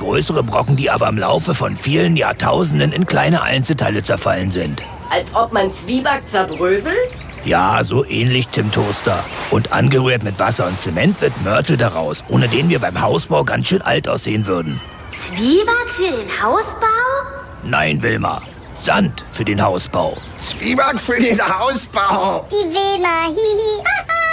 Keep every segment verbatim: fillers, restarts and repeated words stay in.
größere Brocken, die aber im Laufe von vielen Jahrtausenden in kleine Einzelteile zerfallen sind. Als ob man Zwieback zerbröselt? Ja, so ähnlich, Tim Toaster. Und angerührt mit Wasser und Zement wird Mörtel daraus, ohne den wir beim Hausbau ganz schön alt aussehen würden. Zwieback für den Hausbau? Nein, Wilma. Sand für den Hausbau. Zwieback für den Hausbau. Die Wilma, hihi.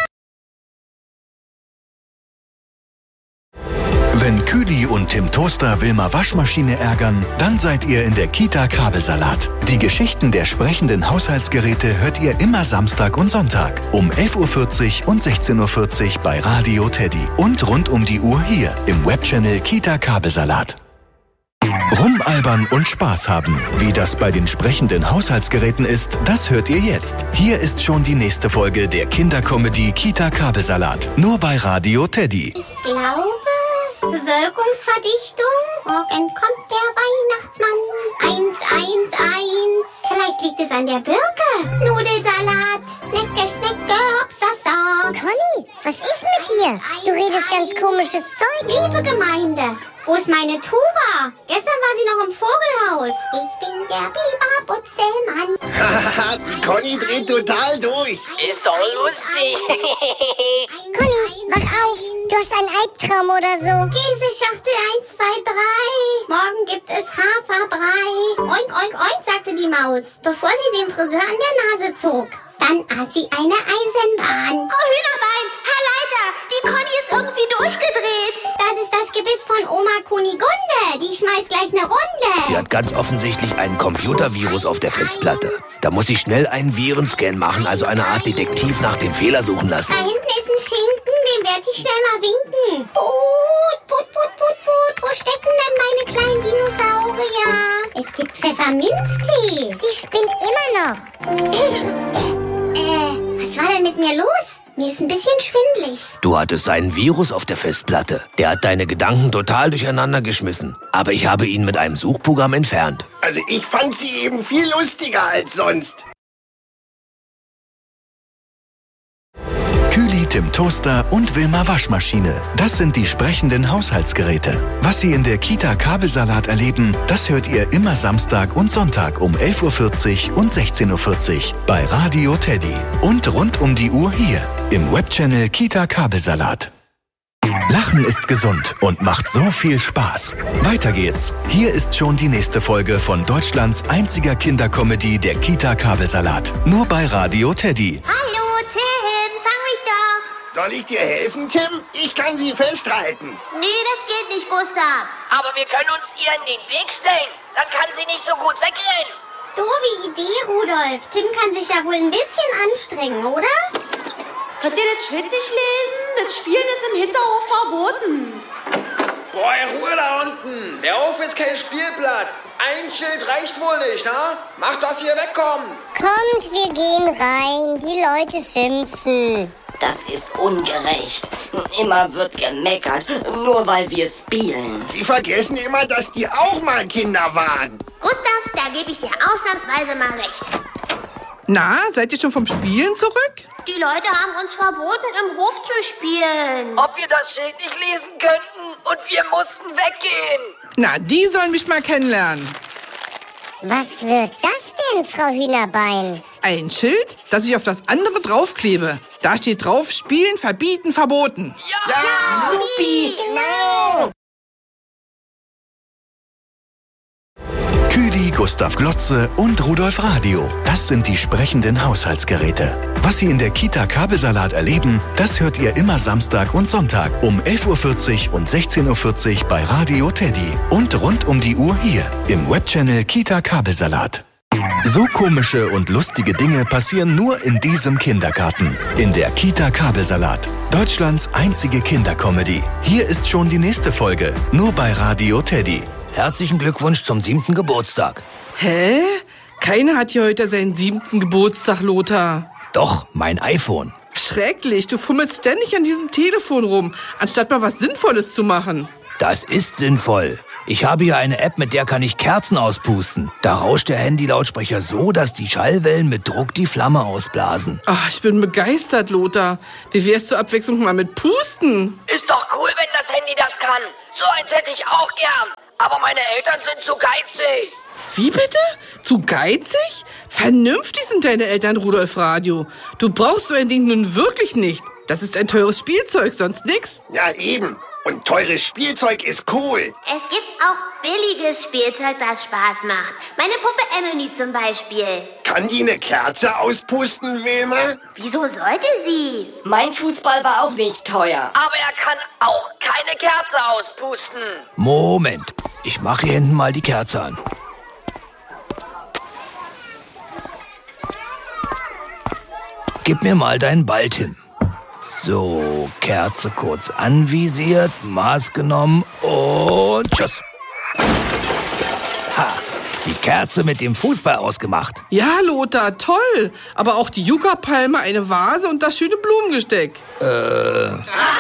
Wenn Küli und Tim Toaster Wilma Waschmaschine ärgern, dann seid ihr in der Kita Kabelsalat. Die Geschichten der sprechenden Haushaltsgeräte hört ihr immer Samstag und Sonntag um elf Uhr vierzig und sechzehn Uhr vierzig bei Radio Teddy. Und rund um die Uhr hier im Webchannel Kita Kabelsalat. Rumalbern und Spaß haben. Wie das bei den sprechenden Haushaltsgeräten ist, das hört ihr jetzt. Hier ist schon die nächste Folge der Kindercomedy Kita Kabelsalat. Nur bei Radio Teddy. Ich glaube, Bewölkungsverdichtung. Morgen kommt der Weihnachtsmann. Eins, eins, eins. Vielleicht liegt es an der Birke. Nudelsalat. Schnecke, Schnecke, hopsasa. Conny, was ist mit dir? Du redest ganz komisches Zeug. Liebe Gemeinde, wo ist meine Tuba? Gestern war sie noch im Vogelhaus. Ich bin der Biber-Butzelmann. Haha, die Conny dreht total durch. Ist doch lustig. Conny, wach auf. Du hast einen Albtraum oder so. Käseschachtel eins, zwei, drei. Morgen gibt es Haferbrei. Oink, oink, oink, sagte die Maus, bevor sie den Friseur an der Nase zog. Dann aß sie eine Eisenbahn. Frau Hühnerbein, Herr Leiter, die Conny ist irgendwie durchgedreht. Das ist das Gebiss von Oma Kunigunde. Die schmeißt gleich eine Runde. Sie hat ganz offensichtlich einen Computervirus auf der Festplatte. Da muss ich schnell einen Virenscan machen, also eine Art Detektiv nach dem Fehler suchen lassen. Da hinten ist ein Schinken, dem werde ich schnell mal winken. Put, put, put, put, put. Wo stecken denn meine kleinen Dinosaurier? Es gibt Pfefferminztee. Sie spinnt immer noch. äh, was war denn mit mir los? Mir ist ein bisschen schwindelig. Du hattest einen Virus auf der Festplatte. Der hat deine Gedanken total durcheinander geschmissen. Aber ich habe ihn mit einem Suchprogramm entfernt. Also ich fand sie eben viel lustiger als sonst. Küli, Tim Toaster und Wilma Waschmaschine. Das sind die sprechenden Haushaltsgeräte. Was Sie in der Kita Kabelsalat erleben, das hört ihr immer Samstag und Sonntag um elf Uhr vierzig und sechzehn Uhr vierzig bei Radio Teddy. Und rund um die Uhr hier im Webchannel Kita Kabelsalat. Lachen ist gesund und macht so viel Spaß. Weiter geht's. Hier ist schon die nächste Folge von Deutschlands einziger Kindercomedy, der Kita Kabelsalat. Nur bei Radio Teddy. Hallo Tim, fang mich doch. Soll ich dir helfen, Tim? Ich kann sie festhalten. Nee, das geht nicht, Gustav. Aber wir können uns ihr in den Weg stellen. Dann kann sie nicht so gut wegrennen. Doofe Idee, Rudolf. Tim kann sich ja wohl ein bisschen anstrengen, oder? Könnt ihr das Schild nicht lesen? Das Spielen ist im Hinterhof verboten. Boah, Ruhe da unten. Der Hof ist kein Spielplatz. Ein Schild reicht wohl nicht, ha? Macht, dass ihr wegkommt. Kommt, wir gehen rein. Die Leute schimpfen. Das ist ungerecht. Immer wird gemeckert, nur weil wir spielen. Die vergessen immer, dass die auch mal Kinder waren. Gustav, da gebe ich dir ausnahmsweise mal recht. Na, seid ihr schon vom Spielen zurück? Die Leute haben uns verboten, im Hof zu spielen. Ob wir das Schild nicht lesen könnten und wir mussten weggehen. Na, die sollen mich mal kennenlernen. Was wird das denn, Frau Hühnerbein? Ein Schild, das ich auf das andere draufklebe. Da steht drauf, spielen, verbieten, verboten. Ja, ja supi, genau. Küli, Gustav Glotze und Rudolf Radio. Das sind die sprechenden Haushaltsgeräte. Was Sie in der Kita Kabelsalat erleben, das hört ihr immer Samstag und Sonntag um elf Uhr vierzig und sechzehn Uhr vierzig bei Radio Teddy. Und rund um die Uhr hier im Webchannel Kita Kabelsalat. So komische und lustige Dinge passieren nur in diesem Kindergarten. In der Kita Kabelsalat. Deutschlands einzige Kindercomedy. Hier ist schon die nächste Folge. Nur bei Radio Teddy. Herzlichen Glückwunsch zum siebten Geburtstag. Hä? Keiner hat hier heute seinen siebten Geburtstag, Lothar. Doch, mein iPhone. Schrecklich, du fummelst ständig an diesem Telefon rum, anstatt mal was Sinnvolles zu machen. Das ist sinnvoll. Ich habe hier eine App, mit der kann ich Kerzen auspusten. Da rauscht der Handylautsprecher so, dass die Schallwellen mit Druck die Flamme ausblasen. Ach, ich bin begeistert, Lothar. Wie wär's zur Abwechslung mal mit Pusten? Ist doch cool, wenn das Handy das kann. So eins hätte ich auch gern. Aber meine Eltern sind zu geizig. Wie bitte? Zu geizig? Vernünftig sind deine Eltern, Rudolf Radio. Du brauchst so ein Ding nun wirklich nicht. Das ist ein teures Spielzeug, sonst nix. Ja, eben. Und teures Spielzeug ist cool. Es gibt auch billiges Spielzeug, das Spaß macht. Meine Puppe Emily zum Beispiel. Kann die eine Kerze auspusten, Wilma? Wieso sollte sie? Mein Fußball war auch nicht teuer. Aber er kann auch keine Kerze auspusten. Moment, ich mache hier hinten mal die Kerze an. Gib mir mal deinen Ball, Tim. So, Kerze kurz anvisiert, Maß genommen und tschüss. Ha, die Kerze mit dem Fußball ausgemacht. Ja, Lothar, toll. Aber auch die Yucca-Palme, eine Vase und das schöne Blumengesteck. Äh...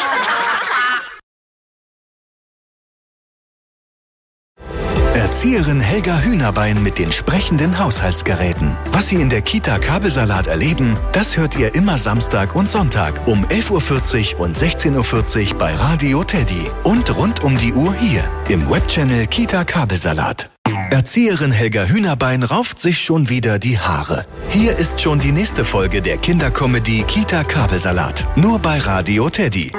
Erzieherin Helga Hühnerbein mit den sprechenden Haushaltsgeräten. Was Sie in der Kita Kabelsalat erleben, das hört ihr immer Samstag und Sonntag um elf Uhr vierzig und sechzehn Uhr vierzig bei Radio Teddy. Und rund um die Uhr hier im Webchannel Kita Kabelsalat. Erzieherin Helga Hühnerbein rauft sich schon wieder die Haare. Hier ist schon die nächste Folge der Kindercomedy Kita Kabelsalat. Nur bei Radio Teddy.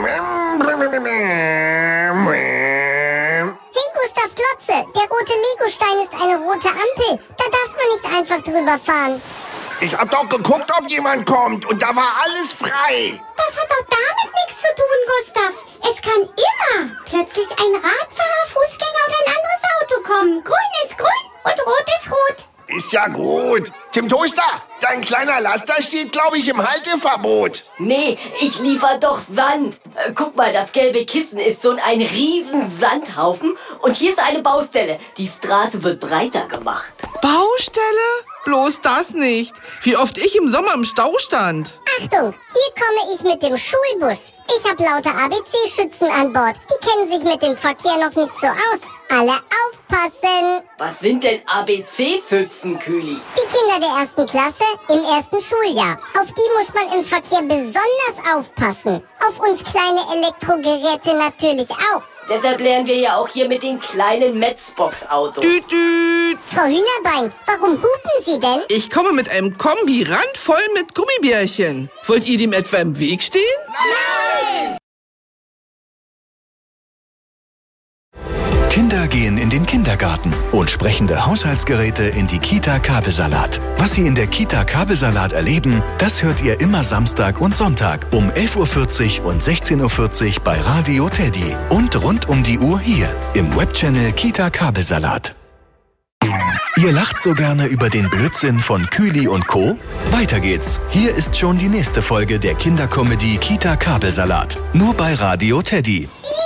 Hey, Gustav Glotze, der rote Legostein ist eine rote Ampel. Da darf man nicht einfach drüber fahren. Ich hab doch geguckt, ob jemand kommt und da war alles frei. Das hat doch damit nichts zu tun, Gustav. Es kann immer plötzlich ein Radfahrer, Fußgänger oder ein anderes Auto kommen. Grün ist grün und rot ist rot. Ist ja gut. Tim Toaster, dein kleiner Laster steht, glaube ich, im Halteverbot. Nee, ich liefer doch Sand. Äh, guck mal, das gelbe Kissen ist so ein riesen Sandhaufen. Und hier ist eine Baustelle. Die Straße wird breiter gemacht. Baustelle? Bloß das nicht. Wie oft ich im Sommer im Stau stand. Achtung, hier komme ich mit dem Schulbus. Ich habe lauter A B C-Schützen an Bord. Die kennen sich mit dem Verkehr noch nicht so aus. Alle aufpassen. Was sind denn A B C-Schützen, Kühli? Die Kinder der ersten Klasse im ersten Schuljahr. Auf die muss man im Verkehr besonders aufpassen. Auf uns kleine Elektrogeräte natürlich auch. Deshalb lernen wir ja auch hier mit den kleinen Metzbox-Autos. Düt, düt. Frau Hühnerbein, warum hupen Sie denn? Ich komme mit einem Kombi randvoll mit Gummibärchen. Wollt ihr dem etwa im Weg stehen? Nein! Kinder gehen in den Kindergarten und sprechende Haushaltsgeräte in die Kita Kabelsalat. Was Sie in der Kita Kabelsalat erleben, das hört ihr immer Samstag und Sonntag um elf Uhr vierzig und sechzehn Uhr vierzig bei Radio Teddy. Und rund um die Uhr hier im Webchannel Kita Kabelsalat. Ihr lacht so gerne über den Blödsinn von Kühli und Co.? Weiter geht's. Hier ist schon die nächste Folge der Kindercomedy Kita Kabelsalat. Nur bei Radio Teddy.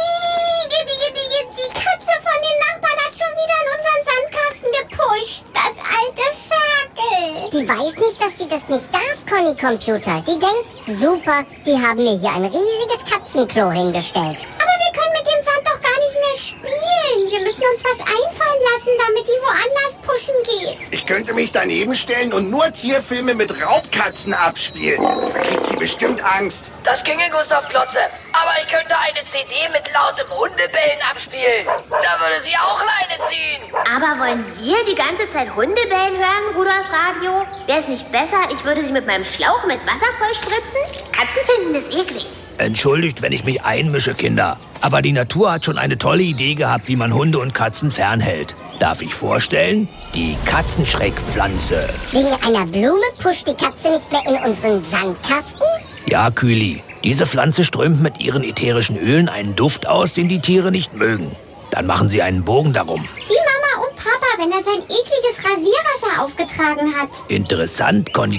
Die weiß nicht, dass sie das nicht darf, Conny Computer. Die denkt, super, die haben mir hier ein riesiges Katzenklo hingestellt. Aber wir können mit dem Sand doch gar nicht mehr spielen. Wir müssen uns was einfallen lassen, damit die woanders pushen geht. Ich könnte mich daneben stellen und nur Tierfilme mit Raubkatzen abspielen. Da kriegt sie bestimmt Angst. Das ginge, Gustav Klotze. Aber ich könnte eine C D mit lautem Hundebellen abspielen. Da würde sie auch Leine ziehen. Aber wollen wir die ganze Zeit Hundebellen hören, Rudolf Radio? Wäre es nicht besser, ich würde sie mit meinem Schlauch mit Wasser vollspritzen? Katzen finden das eklig. Entschuldigt, wenn ich mich einmische, Kinder. Aber die Natur hat schon eine tolle Idee gehabt, wie man Hunde und Katzen fernhält. Darf ich vorstellen? Die Katzenschreckpflanze. Wegen einer Blume pusht die Katze nicht mehr in unseren Sandkasten? Ja, Kühli. Diese Pflanze strömt mit ihren ätherischen Ölen einen Duft aus, den die Tiere nicht mögen. Dann machen sie einen Bogen darum. Wie Mama und Papa, wenn er sein ekliges Rasierwasser aufgetragen hat. Interessant, Conny.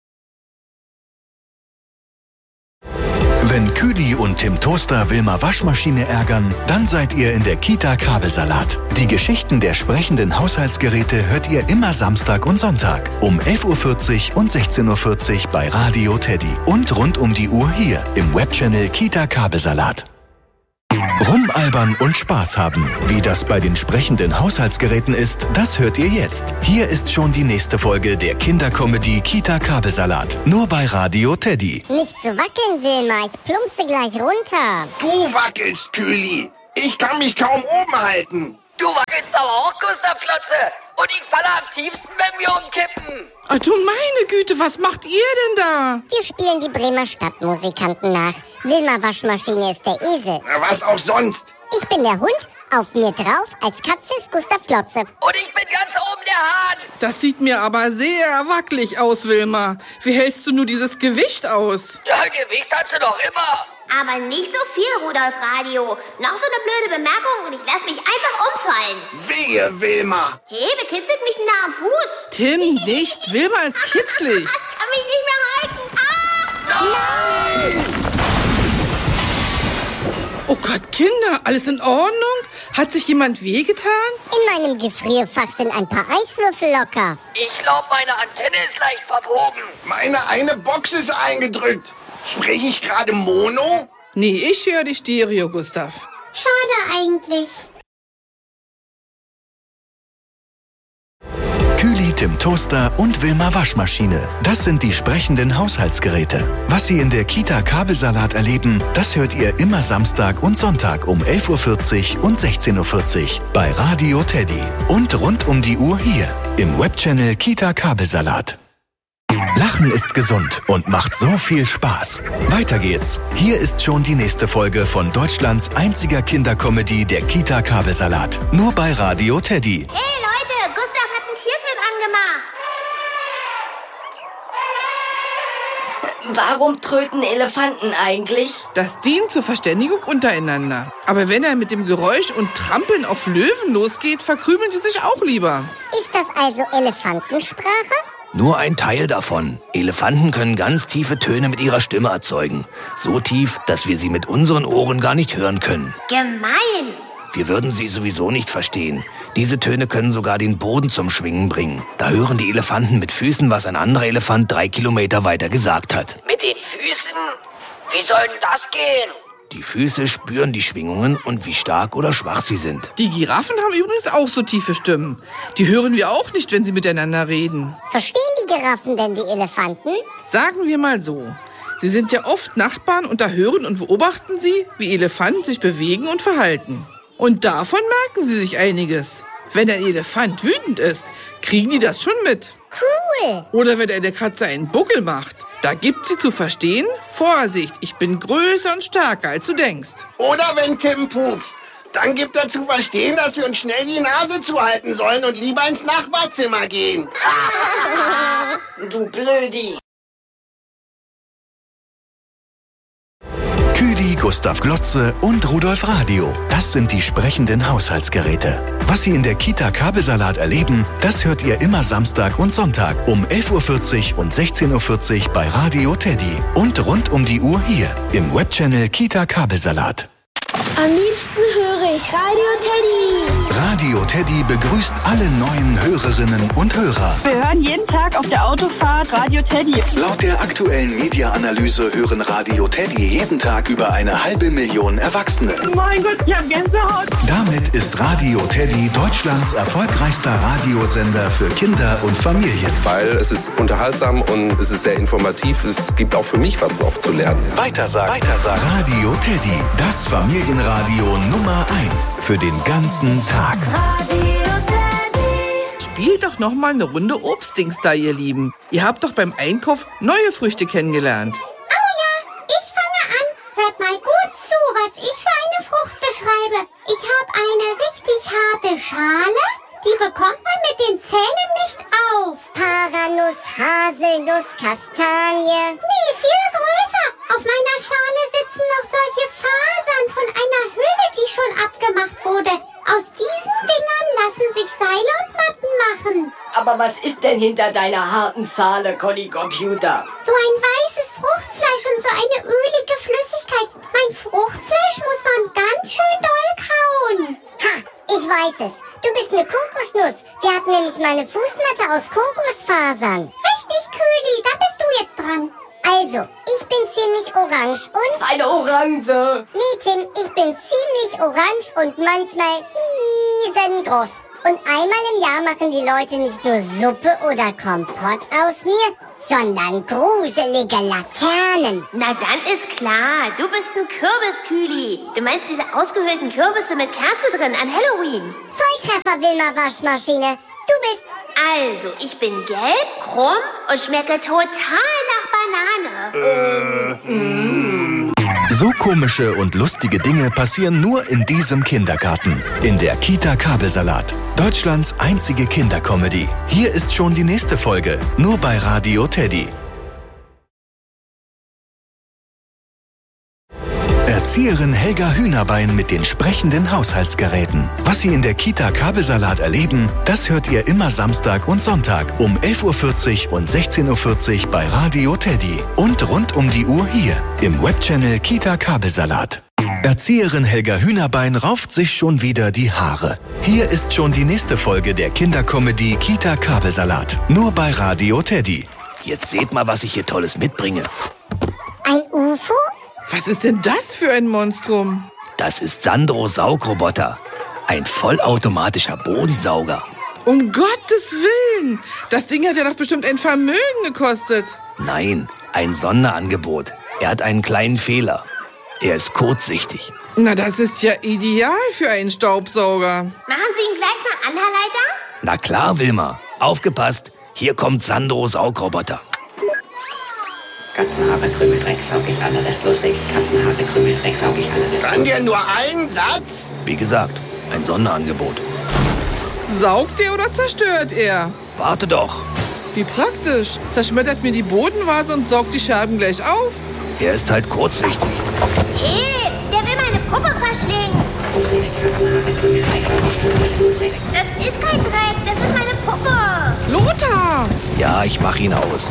Wenn Kühli und Tim Toaster Wilma Waschmaschine ärgern, dann seid ihr in der Kita Kabelsalat. Die Geschichten der sprechenden Haushaltsgeräte hört ihr immer Samstag und Sonntag um elf Uhr vierzig und sechzehn Uhr vierzig bei Radio Teddy. Und rund um die Uhr hier im Webchannel Kita Kabelsalat. Rumalbern und Spaß haben. Wie das bei den sprechenden Haushaltsgeräten ist, das hört ihr jetzt. Hier ist schon die nächste Folge der Kindercomedy Kita Kabelsalat. Nur bei Radio Teddy. Nicht zu wackeln, Wilma. Ich plumpse gleich runter. Du wackelst, Kühli. Ich kann mich kaum oben halten. Du wackelst aber auch, Gustav Klotze. Und ich falle am tiefsten, wenn wir umkippen. Ach du meine Güte, was macht ihr denn da? Wir spielen die Bremer Stadtmusikanten nach. Wilma Waschmaschine ist der Esel. Na, was auch sonst. Ich bin der Hund, auf mir drauf, als Katze ist Gustav Klotze. Und ich bin ganz oben der Hahn. Das sieht mir aber sehr wackelig aus, Wilma. Wie hältst du nur dieses Gewicht aus? Ja, Gewicht hast du doch immer. Aber nicht so viel, Rudolf Radio. Noch so eine blöde Bemerkung und ich lass mich einfach umfallen. Wehe, Wilma. Hey, wer kitzelt mich denn da am Fuß? Tim, nicht. Wilma ist kitzlig. Ich kann mich nicht mehr halten. Ah! Nein! Oh Gott, Kinder, alles in Ordnung? Hat sich jemand wehgetan? In meinem Gefrierfach sind ein paar Eiswürfel locker. Ich glaube, meine Antenne ist leicht verbogen. Meine eine Box ist eingedrückt. Spreche ich gerade Mono? Nee, ich höre die Stereo, Gustav. Schade eigentlich. Kühli, Tim Toaster und Wilma Waschmaschine. Das sind die sprechenden Haushaltsgeräte. Was Sie in der Kita Kabelsalat erleben, das hört ihr immer Samstag und Sonntag um elf Uhr vierzig und sechzehn Uhr vierzig bei Radio Teddy. Und rund um die Uhr hier im Webchannel Kita Kabelsalat. Lachen ist gesund und macht so viel Spaß. Weiter geht's. Hier ist schon die nächste Folge von Deutschlands einziger Kindercomedy, der Kita Kabelsalat. Nur bei Radio Teddy. Hey Leute, Gustav hat einen Tierfilm angemacht. Warum tröten Elefanten eigentlich? Das dient zur Verständigung untereinander. Aber wenn er mit dem Geräusch und Trampeln auf Löwen losgeht, verkrümeln die sich auch lieber. Ist das also Elefantensprache? Nur ein Teil davon. Elefanten können ganz tiefe Töne mit ihrer Stimme erzeugen. So tief, dass wir sie mit unseren Ohren gar nicht hören können. Gemein. Wir würden sie sowieso nicht verstehen. Diese Töne können sogar den Boden zum Schwingen bringen. Da hören die Elefanten mit Füßen, was ein anderer Elefant drei Kilometer weiter gesagt hat. Mit den Füßen? Wie soll denn das gehen? Die Füße spüren die Schwingungen und wie stark oder schwach sie sind. Die Giraffen haben übrigens auch so tiefe Stimmen. Die hören wir auch nicht, wenn sie miteinander reden. Verstehen die Giraffen denn die Elefanten? Sagen wir mal so. Sie sind ja oft Nachbarn und da hören und beobachten sie, wie Elefanten sich bewegen und verhalten. Und davon merken sie sich einiges. Wenn ein Elefant wütend ist, kriegen die das schon mit. Cool. Oder wenn eine Katze einen Buckel macht. Da gibt sie zu verstehen, Vorsicht, ich bin größer und stärker, als du denkst. Oder wenn Tim pupst, dann gibt er zu verstehen, dass wir uns schnell die Nase zuhalten sollen und lieber ins Nachbarzimmer gehen. Du Blödi. Kühli, Gustav Glotze und Rudolf Radio. Das sind die sprechenden Haushaltsgeräte. Was Sie in der Kita Kabelsalat erleben, das hört ihr immer Samstag und Sonntag um elf Uhr vierzig und sechzehn Uhr vierzig bei Radio Teddy. Und rund um die Uhr hier im Webchannel Kita Kabelsalat. Am liebsten höre ich Radio Teddy. Radio Teddy begrüßt alle neuen Hörerinnen und Hörer. Wir hören jeden Tag auf der Autofahrt Radio Teddy. Laut der aktuellen Media-Analyse hören Radio Teddy jeden Tag über eine halbe Million Erwachsene. Mein Gott, ich hab Gänsehaut. Damit ist Radio Teddy Deutschlands erfolgreichster Radiosender für Kinder und Familien. Weil es ist unterhaltsam und es ist sehr informativ. Es gibt auch für mich was noch zu lernen. Weitersagen. Weitersagen. Radio Teddy, das Familienradio Nummer eins für den ganzen Tag. Radio Teddy. Spielt doch noch mal eine Runde Obstdings da, ihr Lieben. Ihr habt doch beim Einkauf neue Früchte kennengelernt. Oh ja, ich fange an. Hört mal gut zu, was ich für eine Frucht beschreibe. Ich habe eine richtig harte Schale. Die bekommt man mit den Zähnen nicht auf. Paranuss, Haselnuss, Kastanie. Nee, viel größer. Auf meiner Schale sitzen noch solche Fasern von einer Hülle, die schon abgemacht wurde. Aus diesen Dingern lassen sich Seile und Matten machen. Aber was ist denn hinter deiner harten Schale, Conny Computer? So ein weißes Fruchtfleisch und so eine ölige Flüssigkeit. Mein Fruchtfleisch muss man ganz schön doll kauen. Ha, ich weiß es. Du bist eine Kokosnuss. Wir hatten nämlich mal eine Fußmatte aus Kokosfasern. Richtig, Kühli, da bist du jetzt dran. Also, ich bin ziemlich orange und... Eine Orange. Nee, Tim, ich bin ziemlich orange und manchmal riesengroß. Und einmal im Jahr machen die Leute nicht nur Suppe oder Kompott aus mir. sondern gruselige Laternen. Na dann ist klar, du bist ein Kürbisküli. Du meinst diese ausgehöhlten Kürbisse mit Kerze drin an Halloween. Volltreffer, Wilma Waschmaschine. Du bist... Also, ich bin gelb, krumm und schmecke total nach Banane. Äh, mm. So komische und lustige Dinge passieren nur in diesem Kindergarten. In der Kita Kabelsalat. Deutschlands einzige Kindercomedy. Hier ist schon die nächste Folge. Nur bei Radio Teddy. Erzieherin Helga Hühnerbein mit den sprechenden Haushaltsgeräten. Was Sie in der Kita Kabelsalat erleben, das hört ihr immer Samstag und Sonntag um elf Uhr vierzig und sechzehn Uhr vierzig bei Radio Teddy. Und rund um die Uhr hier im Webchannel Kita Kabelsalat. Erzieherin Helga Hühnerbein rauft sich schon wieder die Haare. Hier ist schon die nächste Folge der Kindercomedy Kita Kabelsalat. Nur bei Radio Teddy. Jetzt seht mal, was ich hier Tolles mitbringe. Ein U F O? Was ist denn das für ein Monstrum? Das ist Sandro Saugroboter. Ein vollautomatischer Bodensauger. Um Gottes Willen! Das Ding hat ja doch bestimmt ein Vermögen gekostet. Nein, ein Sonderangebot. Er hat einen kleinen Fehler. Er ist kurzsichtig. Na, das ist ja ideal für einen Staubsauger. Machen Sie ihn gleich mal an, Herr Leiter? Na klar, Wilma. Aufgepasst. Hier kommt Sandro Saugroboter. Katzenhaare, Krümel, Dreck, saug ich alle restlos weg. Katzenhaare, Krümel, Dreck, saug ich alle restlos weg. Kann der nur einen Satz? Wie gesagt, ein Sonderangebot. Saugt er oder zerstört er? Warte doch. Wie praktisch. Zerschmettert mir die Bodenvase und saugt die Scherben gleich auf. Er ist halt kurzsichtig. Hey, der will meine Puppe verschlingen. Katzenhaare, Krümel, Dreck, saug ich alle restlos weg. Das ist kein Dreck, das ist meine Puppe. Lothar! Ja, ich mach ihn aus.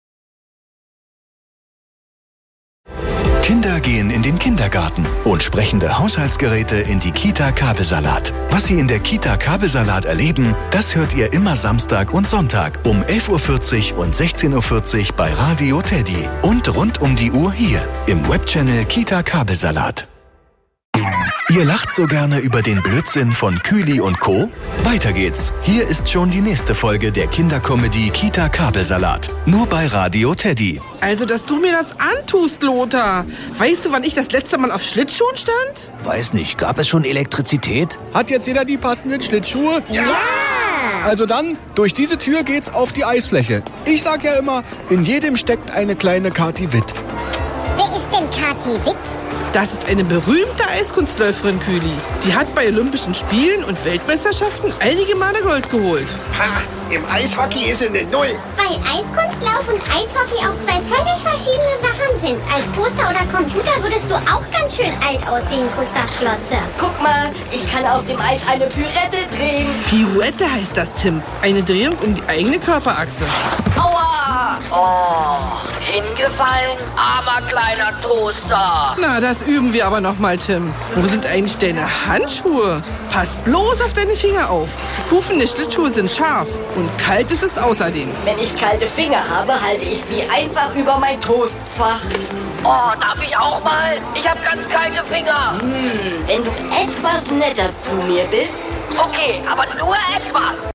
Kinder gehen in den Kindergarten und sprechende Haushaltsgeräte in die Kita Kabelsalat. Was Sie in der Kita Kabelsalat erleben, das hört ihr immer Samstag und Sonntag um elf Uhr vierzig und sechzehn Uhr vierzig bei Radio Teddy. Und rund um die Uhr hier im Webchannel Kita Kabelsalat. Ihr lacht so gerne über den Blödsinn von Küli und Co.? Weiter geht's. Hier ist schon die nächste Folge der Kindercomedy Kita Kabelsalat. Nur bei Radio Teddy. Also, dass du mir das antust, Lothar. Weißt du, wann ich das letzte Mal auf Schlittschuhen stand? Weiß nicht, gab es schon Elektrizität? Hat jetzt jeder die passenden Schlittschuhe? Ja! Also dann, durch diese Tür geht's auf die Eisfläche. Ich sag ja immer, in jedem steckt eine kleine Kathi Witt. Wer ist denn Kathi Witt? Das ist eine berühmte Eiskunstläuferin, Küli. Die hat bei Olympischen Spielen und Weltmeisterschaften einige Male Gold geholt. Ha, im Eishockey ist sie eine Null. Weil Eiskunstlauf und Eishockey auch zwei völlig verschiedene Sachen sind. Als Toaster oder Computer würdest du auch ganz schön alt aussehen, Gustav Klotze. Guck mal, ich kann auf dem Eis eine Pirouette drehen. Pirouette heißt das, Tim. Eine Drehung um die eigene Körperachse. Aua! Oh, hingefallen? Armer kleiner Toaster. Na, das üben wir aber noch mal, Tim. Wo sind eigentlich deine Handschuhe? Pass bloß auf deine Finger auf. Die Kufen der Schlittschuhe sind scharf und kalt ist es außerdem. Wenn ich kalte Finger habe, halte ich sie einfach über mein Toastfach. Oh, darf ich auch mal? Ich habe ganz kalte Finger. Hm, wenn du etwas netter zu mir bist. Okay, aber nur etwas.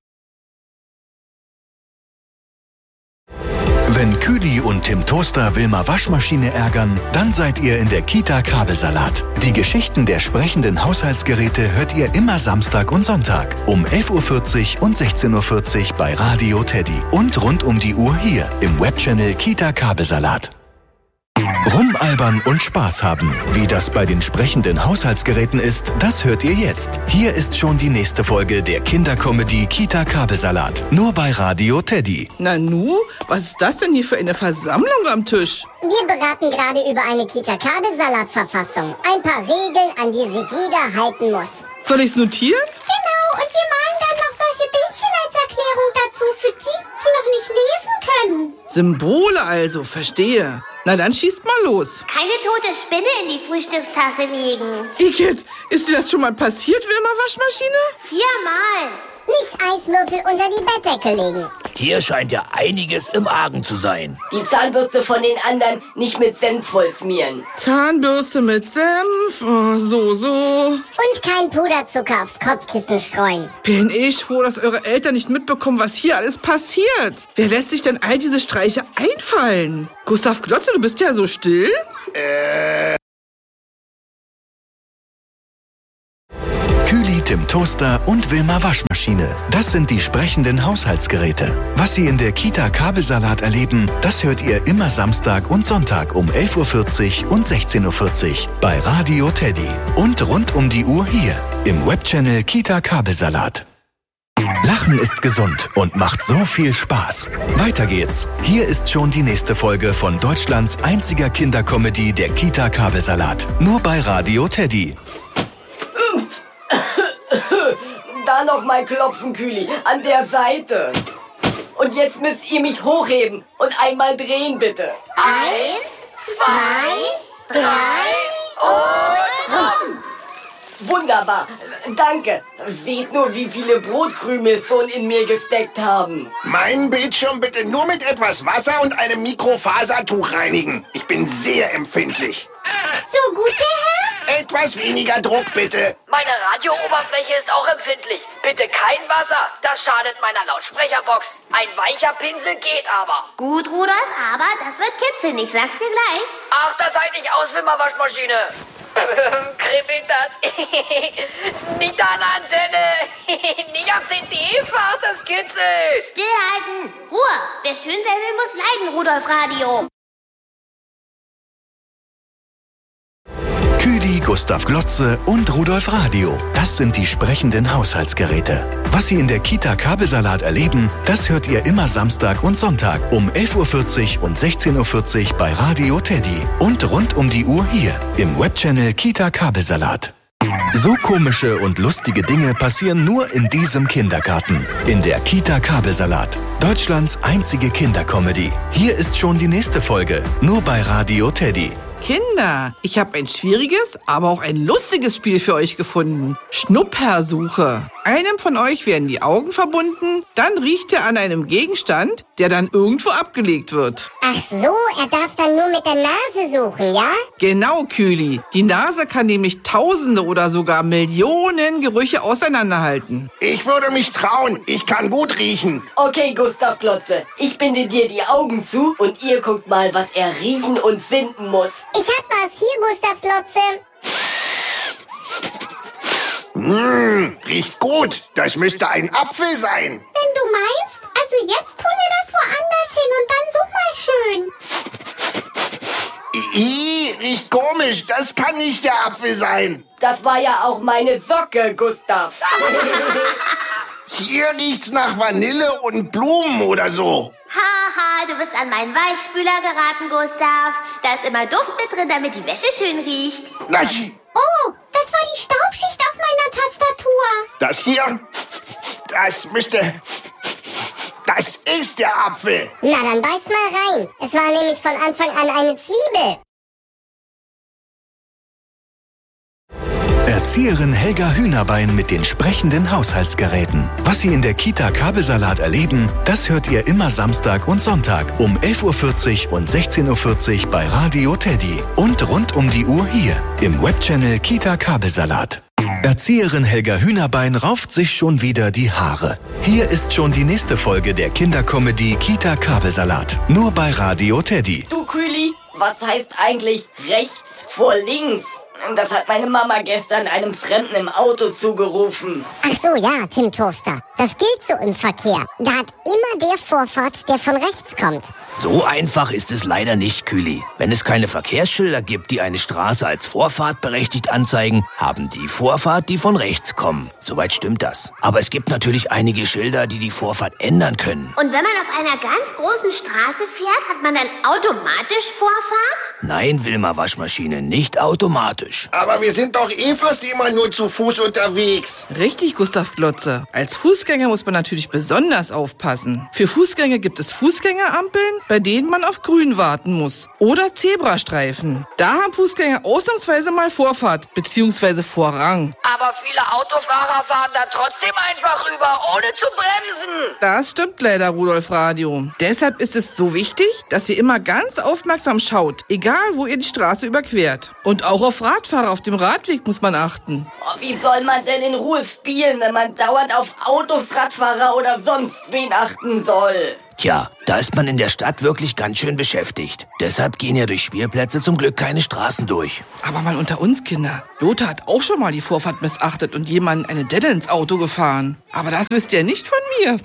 Wenn Küli und Tim Toaster Wilma Waschmaschine ärgern, dann seid ihr in der Kita Kabelsalat. Die Geschichten der sprechenden Haushaltsgeräte hört ihr immer Samstag und Sonntag um elf Uhr vierzig und sechzehn Uhr vierzig bei Radio Teddy. Und rund um die Uhr hier im Webchannel Kita Kabelsalat. Rumalbern und Spaß haben. Wie das bei den sprechenden Haushaltsgeräten ist, das hört ihr jetzt. Hier ist schon die nächste Folge der Kindercomedy Kita Kabelsalat. Nur bei Radio Teddy. Nanu, was ist das denn hier für eine Versammlung am Tisch? Wir beraten gerade über eine Kita Kabelsalat-Verfassung. Ein paar Regeln, an die sich jeder halten muss. Soll ich's notieren? Genau, und wir malen dann noch solche Bildchen als Erklärung dazu für die, die noch nicht lesen können. Symbole also, verstehe. Na dann schießt mal los. Keine tote Spinne in die Frühstückstasse legen. Igitt, ist dir das schon mal passiert, Wilma Waschmaschine? Viermal. Nicht Eiswürfel unter die Bettdecke legen. Hier scheint ja einiges im Argen zu sein. Die Zahnbürste von den anderen nicht mit Senf voll schmieren. Zahnbürste mit Senf, oh, so, so. Und kein Puderzucker aufs Kopfkissen streuen. Bin ich froh, dass eure Eltern nicht mitbekommen, was hier alles passiert. Wer lässt sich denn all diese Streiche einfallen? Gustav Glotze, du bist ja so still. Äh... Kühli, Tim Toaster und Wilma Waschmaschine. Das sind die sprechenden Haushaltsgeräte. Was Sie in der Kita Kabelsalat erleben, das hört ihr immer Samstag und Sonntag um elf Uhr vierzig und sechzehn Uhr vierzig bei Radio Teddy. Und rund um die Uhr hier im Webchannel Kita Kabelsalat. Lachen ist gesund und macht so viel Spaß. Weiter geht's. Hier ist schon die nächste Folge von Deutschlands einziger Kindercomedy, der Kita Kabelsalat. Nur bei Radio Teddy. Da noch mal klopfen, Kühli, an der Seite. Und jetzt müsst ihr mich hochheben und einmal drehen, bitte. Eins, zwei, drei und rum. Wunderbar, danke. Seht nur, wie viele Brotkrümel schon in mir gesteckt haben. Meinen Bildschirm bitte nur mit etwas Wasser und einem Mikrofasertuch reinigen. Ich bin sehr empfindlich. So gut, der Herr? Etwas weniger Druck, bitte. Meine Radiooberfläche ist auch empfindlich. Bitte kein Wasser, das schadet meiner Lautsprecherbox. Ein weicher Pinsel geht aber. Gut, Rudolf, aber das wird kitzeln, ich sag's dir gleich. Ach, das halte ich aus, Wilma-Waschmaschine. Kribbelt das? Nicht an der Antenne. Nicht am C D-Fach, das kitzelt. Stillhalten. Ruhe. Wer schön sein will, muss leiden, Rudolf Radio. Kühli, Gustav Glotze und Rudolf Radio. Das sind die sprechenden Haushaltsgeräte. Was Sie in der Kita Kabelsalat erleben, das hört ihr immer Samstag und Sonntag um elf Uhr vierzig und sechzehn Uhr vierzig bei Radio Teddy. Und rund um die Uhr hier im Webchannel Kita Kabelsalat. So komische und lustige Dinge passieren nur in diesem Kindergarten. In der Kita Kabelsalat. Deutschlands einzige Kindercomedy. Hier ist schon die nächste Folge. Nur bei Radio Teddy. Kinder, ich habe ein schwieriges, aber auch ein lustiges Spiel für euch gefunden. Schnuppersuche. Einem von euch werden die Augen verbunden, dann riecht er an einem Gegenstand, der dann irgendwo abgelegt wird. Ach so, er darf dann nur mit der Nase suchen, ja? Genau, Kühli. Die Nase kann nämlich Tausende oder sogar Millionen Gerüche auseinanderhalten. Ich würde mich trauen. Ich kann gut riechen. Okay, Gustav Glotze, ich binde dir die Augen zu und ihr guckt mal, was er riechen und finden muss. Ich hab was. Hier, Gustav Glotze. Mmh, riecht gut. Das müsste ein Apfel sein. Wenn du meinst, also jetzt tun wir das woanders hin und dann such mal schön. Ih, riecht komisch. Das kann nicht der Apfel sein. Das war ja auch meine Socke, Gustav. Hier riecht's nach Vanille und Blumen oder so. Haha, du bist an meinen Weichspüler geraten, Gustav. Da ist immer Duft mit drin, damit die Wäsche schön riecht. Das, Oh, das war die Staubschicht auf meiner Tastatur. das hier, das müsste... Das ist der Apfel. Na, dann beiß mal rein. Es war nämlich von Anfang an eine Zwiebel. Erzieherin Helga Hühnerbein mit den sprechenden Haushaltsgeräten. Was Sie in der Kita Kabelsalat erleben, das hört ihr immer Samstag und Sonntag um elf Uhr vierzig und sechzehn Uhr vierzig bei Radio Teddy. Und rund um die Uhr hier im Webchannel Kita Kabelsalat. Erzieherin Helga Hühnerbein rauft sich schon wieder die Haare. Hier ist schon die nächste Folge der Kindercomedy Kita Kabelsalat. Nur bei Radio Teddy. Du, Kühli, was heißt eigentlich rechts vor links? Das hat meine Mama gestern einem Fremden im Auto zugerufen. Ach so, ja, Tim Toaster. Das gilt so im Verkehr. Da hat immer der Vorfahrt, der von rechts kommt. So einfach ist es leider nicht, Kühli. Wenn es keine Verkehrsschilder gibt, die eine Straße als Vorfahrt berechtigt anzeigen, haben die Vorfahrt, die von rechts kommen. Soweit stimmt das. Aber es gibt natürlich einige Schilder, die die Vorfahrt ändern können. Und wenn man auf einer ganz großen Straße fährt, hat man dann automatisch Vorfahrt? Nein, Wilma Waschmaschine, nicht automatisch. praktisch. Aber wir sind doch eh fast immer nur zu Fuß unterwegs. Richtig, Gustav Glotze. Als Fußgänger muss man natürlich besonders aufpassen. Für Fußgänger gibt es Fußgängerampeln, bei denen man auf Grün warten muss. Oder Zebrastreifen. Da haben Fußgänger ausnahmsweise mal Vorfahrt bzw. Vorrang. Aber viele Autofahrer fahren da trotzdem einfach rüber, ohne zu bremsen. Das stimmt leider, Rudolf Radio. Deshalb ist es so wichtig, dass ihr immer ganz aufmerksam schaut, egal wo ihr die Straße überquert. Und auch auf Radfahrer auf dem Radweg muss man achten. Oh, wie soll man denn in Ruhe spielen, wenn man dauernd auf Autos, Radfahrer oder sonst wen achten soll? Tja, da ist man in der Stadt wirklich ganz schön beschäftigt. Deshalb gehen ja durch Spielplätze zum Glück keine Straßen durch. Aber mal unter uns, Kinder. Lothar hat auch schon mal die Vorfahrt missachtet und jemanden eine Delle ins Auto gefahren. Aber das wisst ihr nicht von mir.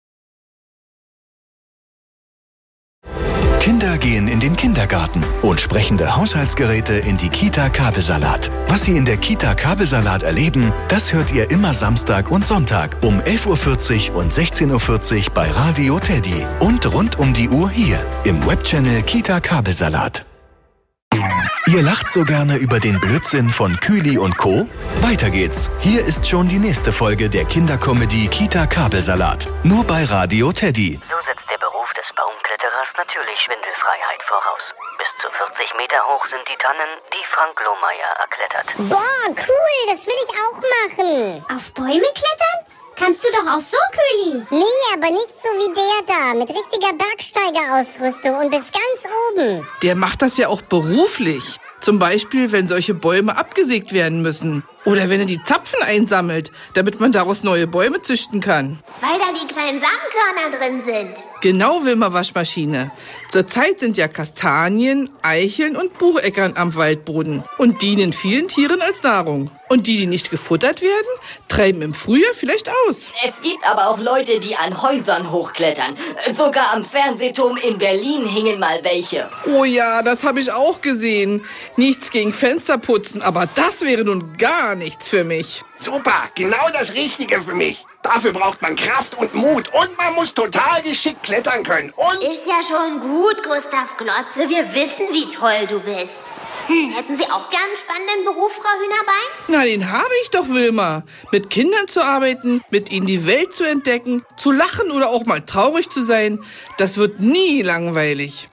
Kinder gehen in den Kindergarten und sprechende Haushaltsgeräte in die Kita Kabelsalat. Was sie in der Kita Kabelsalat erleben, das hört ihr immer Samstag und Sonntag um elf Uhr vierzig und sechzehn Uhr vierzig bei Radio Teddy. Und rund um die Uhr hier im Webchannel Kita Kabelsalat. Ihr lacht so gerne über den Blödsinn von Kühli und Co.? Weiter geht's. Hier ist schon die nächste Folge der Kindercomedy Kita Kabelsalat. Nur bei Radio Teddy. So setzt der Beruf des Baumkletterers natürlich Schwindelfreiheit voraus. Bis zu vierzig Meter hoch sind die Tannen, die Frank Lohmeier erklettert. Boah, cool, das will ich auch machen. Auf Bäume klettern? Kannst du doch auch so, Kühli. Nee, aber nicht so wie der da, mit richtiger Bergsteigerausrüstung und bis ganz oben. Der macht das ja auch beruflich. Zum Beispiel, wenn solche Bäume abgesägt werden müssen. Oder wenn er die Zapfen einsammelt, damit man daraus neue Bäume züchten kann. Weil da die kleinen Samenkörner drin sind. Genau, Wilma Waschmaschine. Zurzeit sind ja Kastanien, Eicheln und Bucheckern am Waldboden und dienen vielen Tieren als Nahrung. Und die, die nicht gefuttert werden, treiben im Frühjahr vielleicht aus. Es gibt aber auch Leute, die an Häusern hochklettern. Sogar am Fernsehturm in Berlin hingen mal welche. Oh ja, das habe ich auch gesehen. Nichts gegen Fensterputzen, aber das wäre nun gar nichts für mich. Super, genau das Richtige für mich. Dafür braucht man Kraft und Mut und man muss total geschickt klettern können. Und ist ja schon gut, Gustav Glotze. Wir wissen, wie toll du bist. Hm, hätten Sie auch gern einen spannenden Beruf, Frau Hühnerbein? Na, den habe ich doch, Wilma. Mit Kindern zu arbeiten, mit ihnen die Welt zu entdecken, zu lachen oder auch mal traurig zu sein, das wird nie langweilig.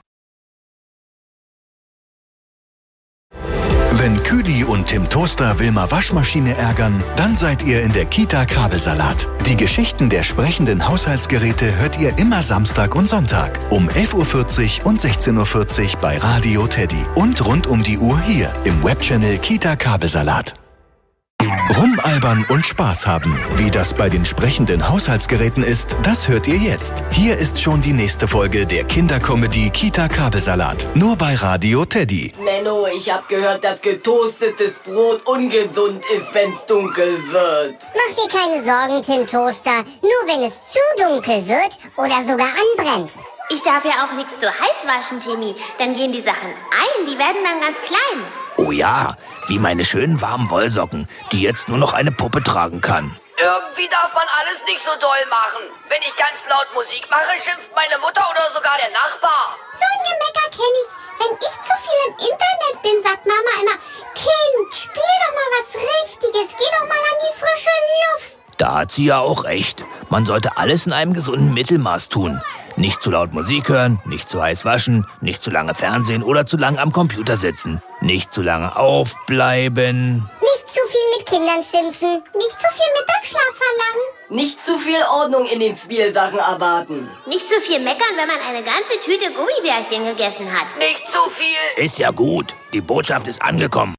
Wenn Kühli und Tim Toaster Wilma Waschmaschine ärgern, dann seid ihr in der Kita Kabelsalat. Die Geschichten der sprechenden Haushaltsgeräte hört ihr immer Samstag und Sonntag um elf Uhr vierzig und sechzehn Uhr vierzig bei Radio Teddy. Und rund um die Uhr hier im Webchannel Kita Kabelsalat. Rumalbern und Spaß haben. Wie das bei den sprechenden Haushaltsgeräten ist, das hört ihr jetzt. Hier ist schon die nächste Folge der Kindercomedy Kita Kabelsalat. Nur bei Radio Teddy. Menno, ich hab gehört, dass getoastetes Brot ungesund ist, wenn's dunkel wird. Mach dir keine Sorgen, Tim Toaster. Nur wenn es zu dunkel wird oder sogar anbrennt. Ich darf ja auch nichts zu heiß waschen, Timmy. Dann gehen die Sachen ein, die werden dann ganz klein. Oh ja, wie meine schönen warmen Wollsocken, die jetzt nur noch eine Puppe tragen kann. Irgendwie darf man alles nicht so doll machen. Wenn ich ganz laut Musik mache, schimpft meine Mutter oder sogar der Nachbar. So ein Gemecker kenne ich. Wenn ich zu viel im Internet bin, sagt Mama immer, Kind, spiel doch mal was Richtiges, geh doch mal an die frische Luft. Da hat sie ja auch recht. Man sollte alles in einem gesunden Mittelmaß tun. Nicht zu laut Musik hören, nicht zu heiß waschen, nicht zu lange Fernsehen oder zu lange am Computer sitzen. Nicht zu lange aufbleiben. Nicht zu viel mit Kindern schimpfen. Nicht zu viel Mittagsschlaf verlangen. Nicht zu viel Ordnung in den Spielsachen erwarten. Nicht zu viel meckern, wenn man eine ganze Tüte Gummibärchen gegessen hat. Nicht zu viel. Ist ja gut. Die Botschaft ist angekommen.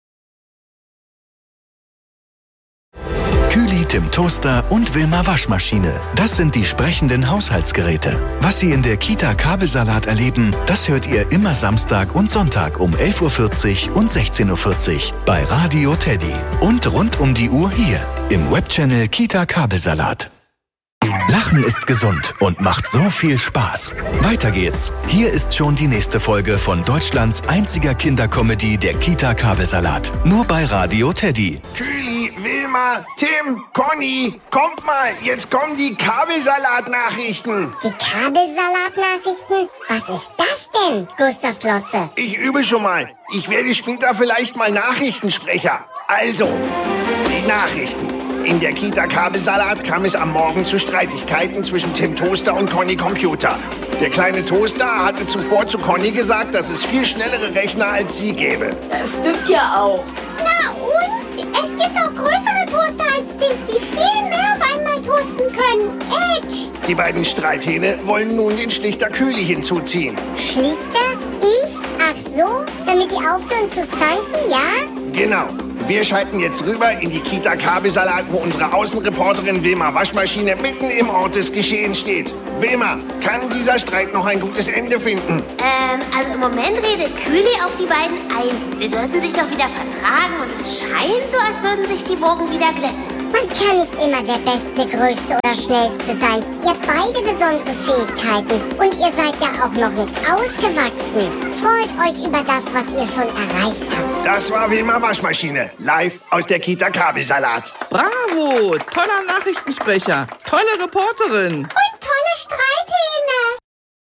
Kühli, Tim Toaster und Wilma Waschmaschine. Das sind die sprechenden Haushaltsgeräte. Was Sie in der Kita Kabelsalat erleben, das hört ihr immer Samstag und Sonntag um elf Uhr vierzig und sechzehn Uhr vierzig bei Radio Teddy. Und rund um die Uhr hier im Webchannel Kita Kabelsalat. Lachen ist gesund und macht so viel Spaß. Weiter geht's. Hier ist schon die nächste Folge von Deutschlands einziger Kindercomedy, der Kita Kabelsalat. Nur bei Radio Teddy. Kühli, Wilma, Tim, Conny, kommt mal, jetzt kommen die Kabelsalat-Nachrichten. Die Kabelsalat-Nachrichten? Was ist das denn, Gustav Glotze? Ich übe schon mal. Ich werde später vielleicht mal Nachrichtensprecher. Also, die Nachrichten. In der Kita Kabelsalat kam es am Morgen zu Streitigkeiten zwischen Tim Toaster und Conny Computer. Der kleine Toaster hatte zuvor zu Conny gesagt, dass es viel schnellere Rechner als sie gäbe. Das stimmt ja auch. Na und? Es gibt auch größere Toaster als dich, die viel mehr auf einmal toasten können. Edge! Die beiden Streithähne wollen nun den Schlichter Kühli hinzuziehen. Schlichter? Ich? Ach so, damit die aufhören zu zanken, ja? Genau. Wir schalten jetzt rüber in die Kita Kabelsalat, wo unsere Außenreporterin Wilma Waschmaschine mitten im Ort des Geschehens steht. Wilma, kann dieser Streit noch ein gutes Ende finden? Ähm, also im Moment redet Kühli auf die beiden ein. Sie sollten sich doch wieder vertragen und es scheint so, als würden sich die Wogen wieder glätten. Man kann nicht immer der Beste, Größte oder Schnellste sein. Ihr habt beide besondere Fähigkeiten und ihr seid ja auch noch nicht ausgewachsen. Freut euch über das, was ihr schon erreicht habt. Das war Wilma Waschmaschine, live aus der Kita Kabelsalat. Bravo, toller Nachrichtensprecher, tolle Reporterin. Und tolle Streithähne.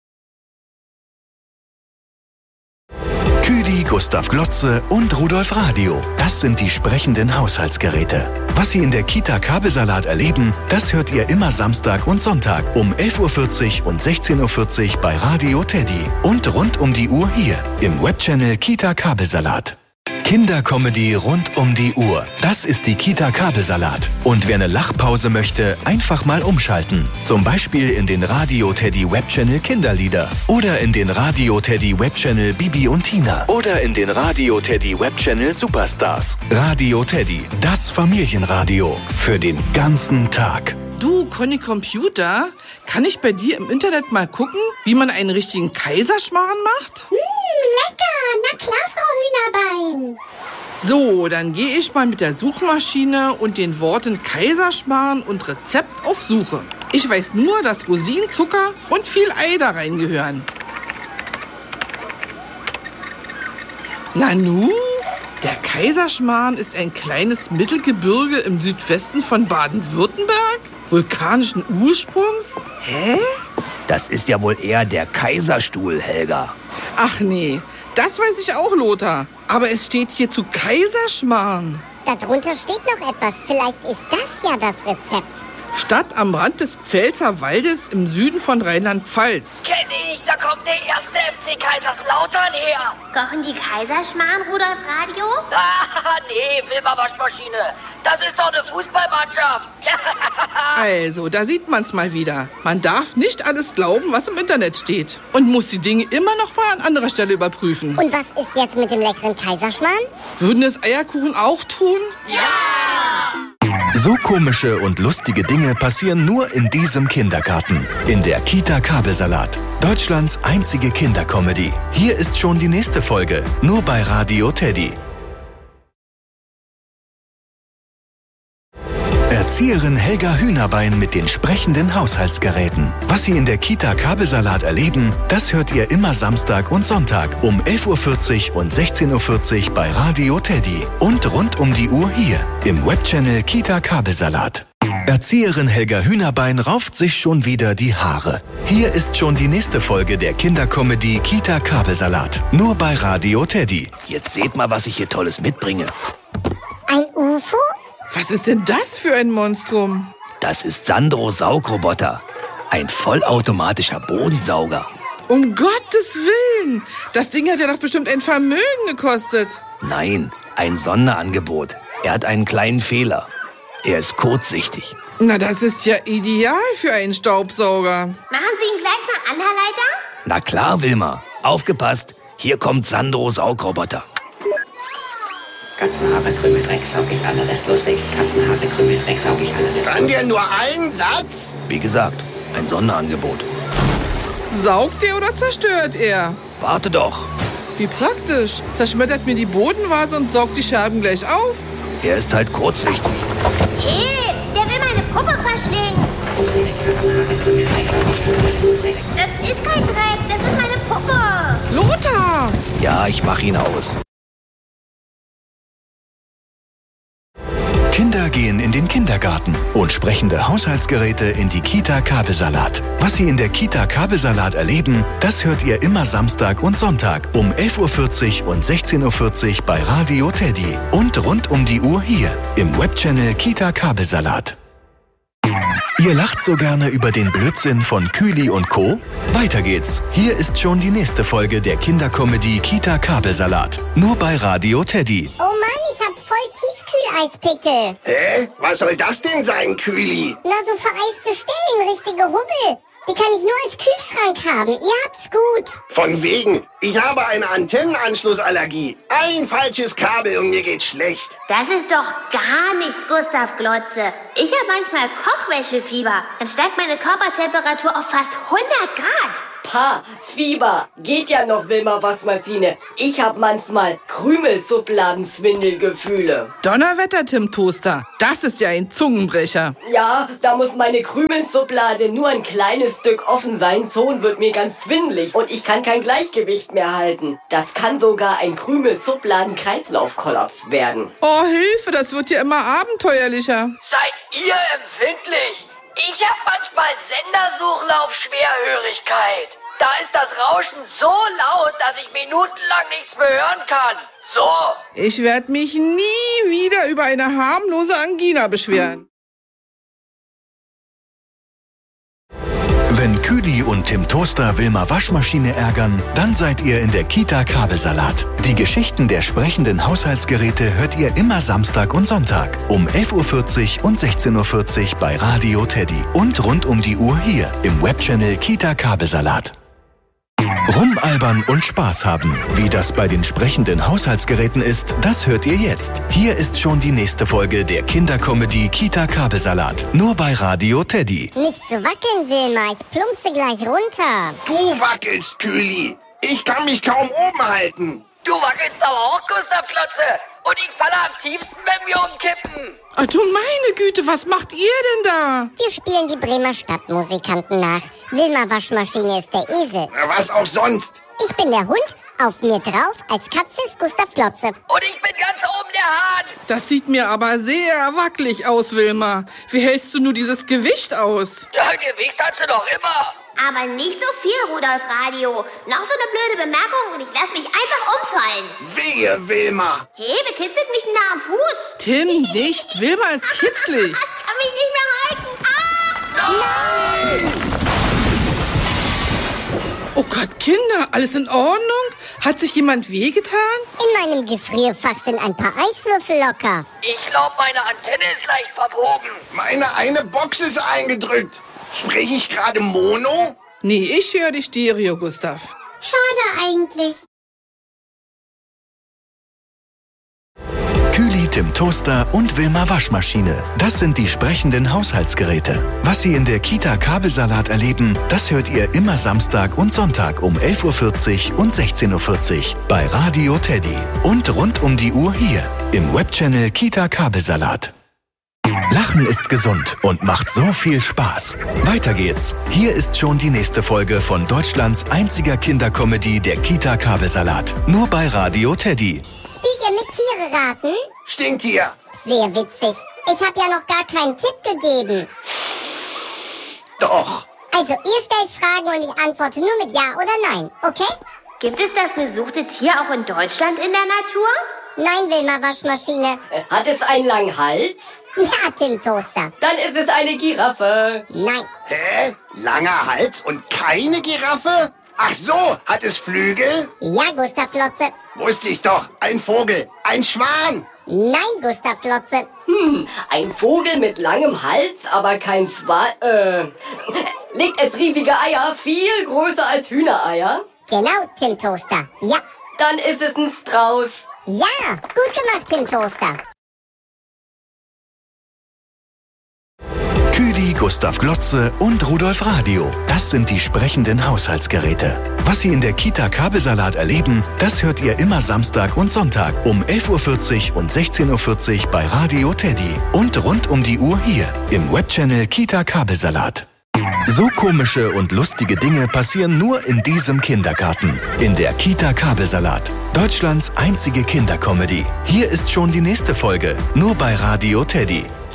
Kühli, Gustav Glotze und Rudolf Radio. Das sind die sprechenden Haushaltsgeräte. Was Sie in der Kita Kabelsalat erleben, das hört ihr immer Samstag und Sonntag um elf Uhr vierzig und sechzehn Uhr vierzig bei Radio Teddy. Und rund um die Uhr hier im Webchannel Kita Kabelsalat. Kindercomedy rund um die Uhr. Das ist die Kita Kabelsalat. Und wer eine Lachpause möchte, einfach mal umschalten. Zum Beispiel in den Radio Teddy Webchannel Kinderlieder. Oder in den Radio Teddy Webchannel Bibi und Tina. Oder in den Radio Teddy Webchannel Superstars. Radio Teddy, das Familienradio. Für den ganzen Tag. Du, Conny Computer, kann ich bei dir im Internet mal gucken, wie man einen richtigen Kaiserschmarrn macht? Mmh, lecker. Na klar, Frau Hühnerbein. So, dann gehe ich mal mit der Suchmaschine und den Worten Kaiserschmarrn und Rezept auf Suche. Ich weiß nur, dass Rosinen, Zucker und viel Ei da reingehören. Nanu, der Kaiserschmarrn ist ein kleines Mittelgebirge im Südwesten von Baden-Württemberg? Vulkanischen Ursprungs? Hä? Das ist ja wohl eher der Kaiserstuhl, Helga. Ach nee, das weiß ich auch, Lothar. Aber es steht hier zu Kaiserschmarrn. Darunter steht noch etwas. Vielleicht ist das ja das Rezept. Stadt am Rand des Pfälzer Waldes im Süden von Rheinland-Pfalz. Kenn ich, da kommt der erste F C Kaiserslautern her. Kochen die Kaiserschmarrn, Rudolf Radio? Ah, nee, Wilma Waschmaschine. Das ist doch eine Fußballmannschaft. Also, da sieht man's mal wieder. Man darf nicht alles glauben, was im Internet steht. Und muss die Dinge immer noch mal an anderer Stelle überprüfen. Und was ist jetzt mit dem leckeren Kaiserschmarrn? Würden es Eierkuchen auch tun? Ja! So komische und lustige Dinge passieren nur in diesem Kindergarten. In der Kita Kabelsalat. Deutschlands einzige Kindercomedy. Hier ist schon die nächste Folge. Nur bei Radio Teddy. Erzieherin Helga Hühnerbein mit den sprechenden Haushaltsgeräten. Was Sie in der Kita Kabelsalat erleben, das hört ihr immer Samstag und Sonntag um elf Uhr vierzig und sechzehn Uhr vierzig bei Radio Teddy. Und rund um die Uhr hier im Webchannel Kita Kabelsalat. Erzieherin Helga Hühnerbein rauft sich schon wieder die Haare. Hier ist schon die nächste Folge der Kindercomedy Kita Kabelsalat. Nur bei Radio Teddy. Jetzt seht mal, was ich hier Tolles mitbringe. Ein U F O? Was ist denn das für ein Monstrum? Das ist Sandro Saugroboter. Ein vollautomatischer Bodensauger. Um Gottes Willen! Das Ding hat ja doch bestimmt ein Vermögen gekostet. Nein, ein Sonderangebot. Er hat einen kleinen Fehler. Er ist kurzsichtig. Na, das ist ja ideal für einen Staubsauger. Machen Sie ihn gleich mal an, Herr Leiter? Na klar, Wilma. Aufgepasst. Hier kommt Sandro Saugroboter. Katzenhaare, Krümel, Dreck, saug ich alle restlos weg. Katzenhaare, Krümel, Dreck, saug ich alle restlos. Kann der nur einen Satz? Wie gesagt, ein Sonderangebot. Saugt er oder zerstört er? Warte doch. Wie praktisch. Zerschmettert mir die Bodenvase und saugt die Scherben gleich auf. Er ist halt kurzsichtig. Hey, der will meine Puppe verschlingen. Katzenhaare, Krümel, Dreck, saug ich alle restlos weg. Das ist kein Dreck, das ist meine Puppe. Lothar! Ja, ich mach ihn aus. Kinder Kinder gehen in den Kindergarten und sprechende Haushaltsgeräte in die Kita Kabelsalat. Was Sie in der Kita Kabelsalat erleben, das hört ihr immer Samstag und Sonntag um elf Uhr vierzig und sechzehn Uhr vierzig bei Radio Teddy und rund um die Uhr hier im Webchannel Kita Kabelsalat. Ihr lacht so gerne über den Blödsinn von Kühli und Co.? Weiter geht's. Hier ist schon die nächste Folge der Kindercomedy Kita Kabelsalat. Nur bei Radio Teddy. Oh Mann, ich hab voll Tiefkühleispickel. Hä? Was soll das denn sein, Kühli? Na, so vereiste Stellen, richtige Hubbel. Die kann ich nur als Kühlschrank haben. Ihr habt's gut. Von wegen. Ich habe eine Antennenanschlussallergie. Ein falsches Kabel und mir geht's schlecht. Das ist doch gar nichts, Gustav Glotze. Ich habe manchmal Kochwäschefieber. Dann steigt meine Körpertemperatur auf fast hundert Grad. Pa, Fieber. Geht ja noch, Wilma Waschmaschine. Ich hab manchmal Krümelsubladenzwindelgefühle. Donnerwetter, Tim Toaster. Das ist ja ein Zungenbrecher. Ja, da muss meine Krümelschublade nur ein kleines Stück offen sein. So wird mir ganz schwindelig und ich kann kein Gleichgewicht mehr halten. Das kann sogar ein Krümelsubladen-Kreislaufkollaps werden. Oh, Hilfe, das wird ja immer abenteuerlicher. Seid ihr empfindlich? Ich habe manchmal Sendersuchlauf-Schwerhörigkeit. Da ist das Rauschen so laut, dass ich minutenlang nichts mehr hören kann. So. Ich werde mich nie wieder über eine harmlose Angina beschweren. Wenn Kühli und Tim Toaster Wilma Waschmaschine ärgern, dann seid ihr in der Kita Kabelsalat. Die Geschichten der sprechenden Haushaltsgeräte hört ihr immer Samstag und Sonntag um elf Uhr vierzig und sechzehn Uhr vierzig bei Radio Teddy und rund um die Uhr hier im Webchannel Kita Kabelsalat. Rumalbern und Spaß haben. Wie das bei den sprechenden Haushaltsgeräten ist, das hört ihr jetzt. Hier ist schon die nächste Folge der Kindercomedy Kita Kabelsalat. Nur bei Radio Teddy. Nicht zu wackeln, Wilma. Ich plumpse gleich runter. Du wackelst, Kühli. Ich kann mich kaum oben halten. Du wackelst aber auch, Gustav Glotze. Und ich falle am tiefsten, wenn wir umkippen. Ach du meine Güte, was macht ihr denn da? Wir spielen die Bremer Stadtmusikanten nach. Wilma Waschmaschine ist der Esel. Na, was auch sonst. Ich bin der Hund, auf mir drauf, als Katze ist Gustav Glotze. Und ich bin ganz oben der Hahn. Das sieht mir aber sehr wackelig aus, Wilma. Wie hältst du nur dieses Gewicht aus? Ja, Gewicht hast du doch immer. Aber nicht so viel, Rudolf Radio. Noch so eine blöde Bemerkung und ich lass mich einfach umfallen. Wehe, Wilma. Hey, wer kitzelt mich denn da am Fuß? Tim, nicht. Wilma ist kitzlig. Ich kann mich nicht mehr halten. Ah! Nein! Oh Gott, Kinder, alles in Ordnung? Hat sich jemand wehgetan? In meinem Gefrierfach sind ein paar Eiswürfel locker. Ich glaube, meine Antenne ist leicht verbogen. Meine eine Box ist eingedrückt. Spreche ich gerade Mono? Nee, ich höre die Stereo, Gustav. Schade eigentlich. Kühli, Tim Toaster und Wilma Waschmaschine. Das sind die sprechenden Haushaltsgeräte. Was Sie in der Kita Kabelsalat erleben, das hört ihr immer Samstag und Sonntag um elf Uhr vierzig und sechzehn Uhr vierzig bei Radio Teddy. Und rund um die Uhr hier im Webchannel Kita Kabelsalat. Lachen ist gesund und macht so viel Spaß. Weiter geht's. Hier ist schon die nächste Folge von Deutschlands einziger Kindercomedy der Kita Kabelsalat. Nur bei Radio Teddy. Spielt ihr mit Tiere raten? Stinktier. Sehr witzig. Ich habe ja noch gar keinen Tipp gegeben. Doch. Also, ihr stellt Fragen und ich antworte nur mit Ja oder Nein, okay? Gibt es das gesuchte Tier auch in Deutschland in der Natur? Nein, Wilma Waschmaschine. Hat es einen langen Hals? Ja, Tim Toaster. Dann ist es eine Giraffe. Nein. Hä? Langer Hals und keine Giraffe? Ach so, hat es Flügel? Ja, Gustav Glotze. Wusste ich doch. Ein Vogel. Ein Schwan. Nein, Gustav Glotze. Hm, ein Vogel mit langem Hals, aber kein Schwan. Äh, legt es riesige Eier, viel größer als Hühnereier? Genau, Tim Toaster. Ja. Dann ist es ein Strauß. Ja, gut gemacht, Tim Toaster. Kühli, Gustav Glotze und Rudolf Radio. Das sind die sprechenden Haushaltsgeräte. Was Sie in der Kita Kabelsalat erleben, das hört ihr immer Samstag und Sonntag um elf Uhr vierzig und sechzehn Uhr vierzig bei Radio Teddy. Und rund um die Uhr hier im Webchannel Kita Kabelsalat. So komische und lustige Dinge passieren nur in diesem Kindergarten. In der Kita Kabelsalat. Deutschlands einzige Kindercomedy. Hier ist schon die nächste Folge. Nur bei Radio Teddy.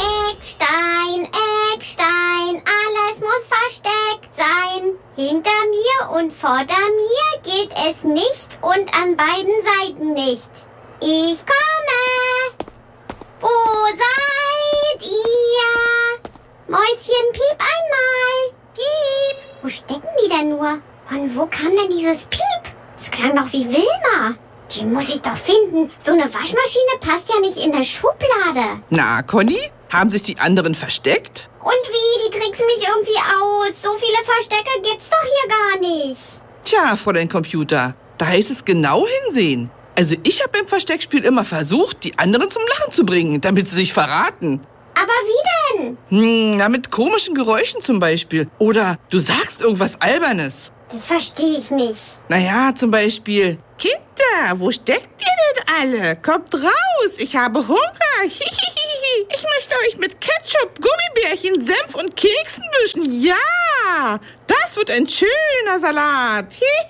Hinter mir und vor mir geht es nicht und an beiden Seiten nicht. Ich komme. Wo seid ihr? Mäuschen, piep einmal. Piep. Wo stecken die denn nur? Von wo kam denn dieses Piep? Das klang doch wie Wilma. Die muss ich doch finden. So eine Waschmaschine passt ja nicht in der Schublade. Na, Conny, haben sich die anderen versteckt? Und wie? Die tricksen mich irgendwie aus. So viele Verstecke gibt's doch hier gar nicht. Tja, Fräulein Computer, da heißt es genau hinsehen. Also ich habe beim Versteckspiel immer versucht, die anderen zum Lachen zu bringen, damit sie sich verraten. Aber wie denn? Hm, na, mit komischen Geräuschen zum Beispiel. Oder du sagst irgendwas Albernes. Das verstehe ich nicht. Naja, zum Beispiel: Kinder, wo steckt ihr denn alle? Kommt raus, ich habe Hunger. Ich möchte euch mit Ketchup, Gummibärchen, Senf und Keksen mischen. Ja, das wird ein schöner Salat.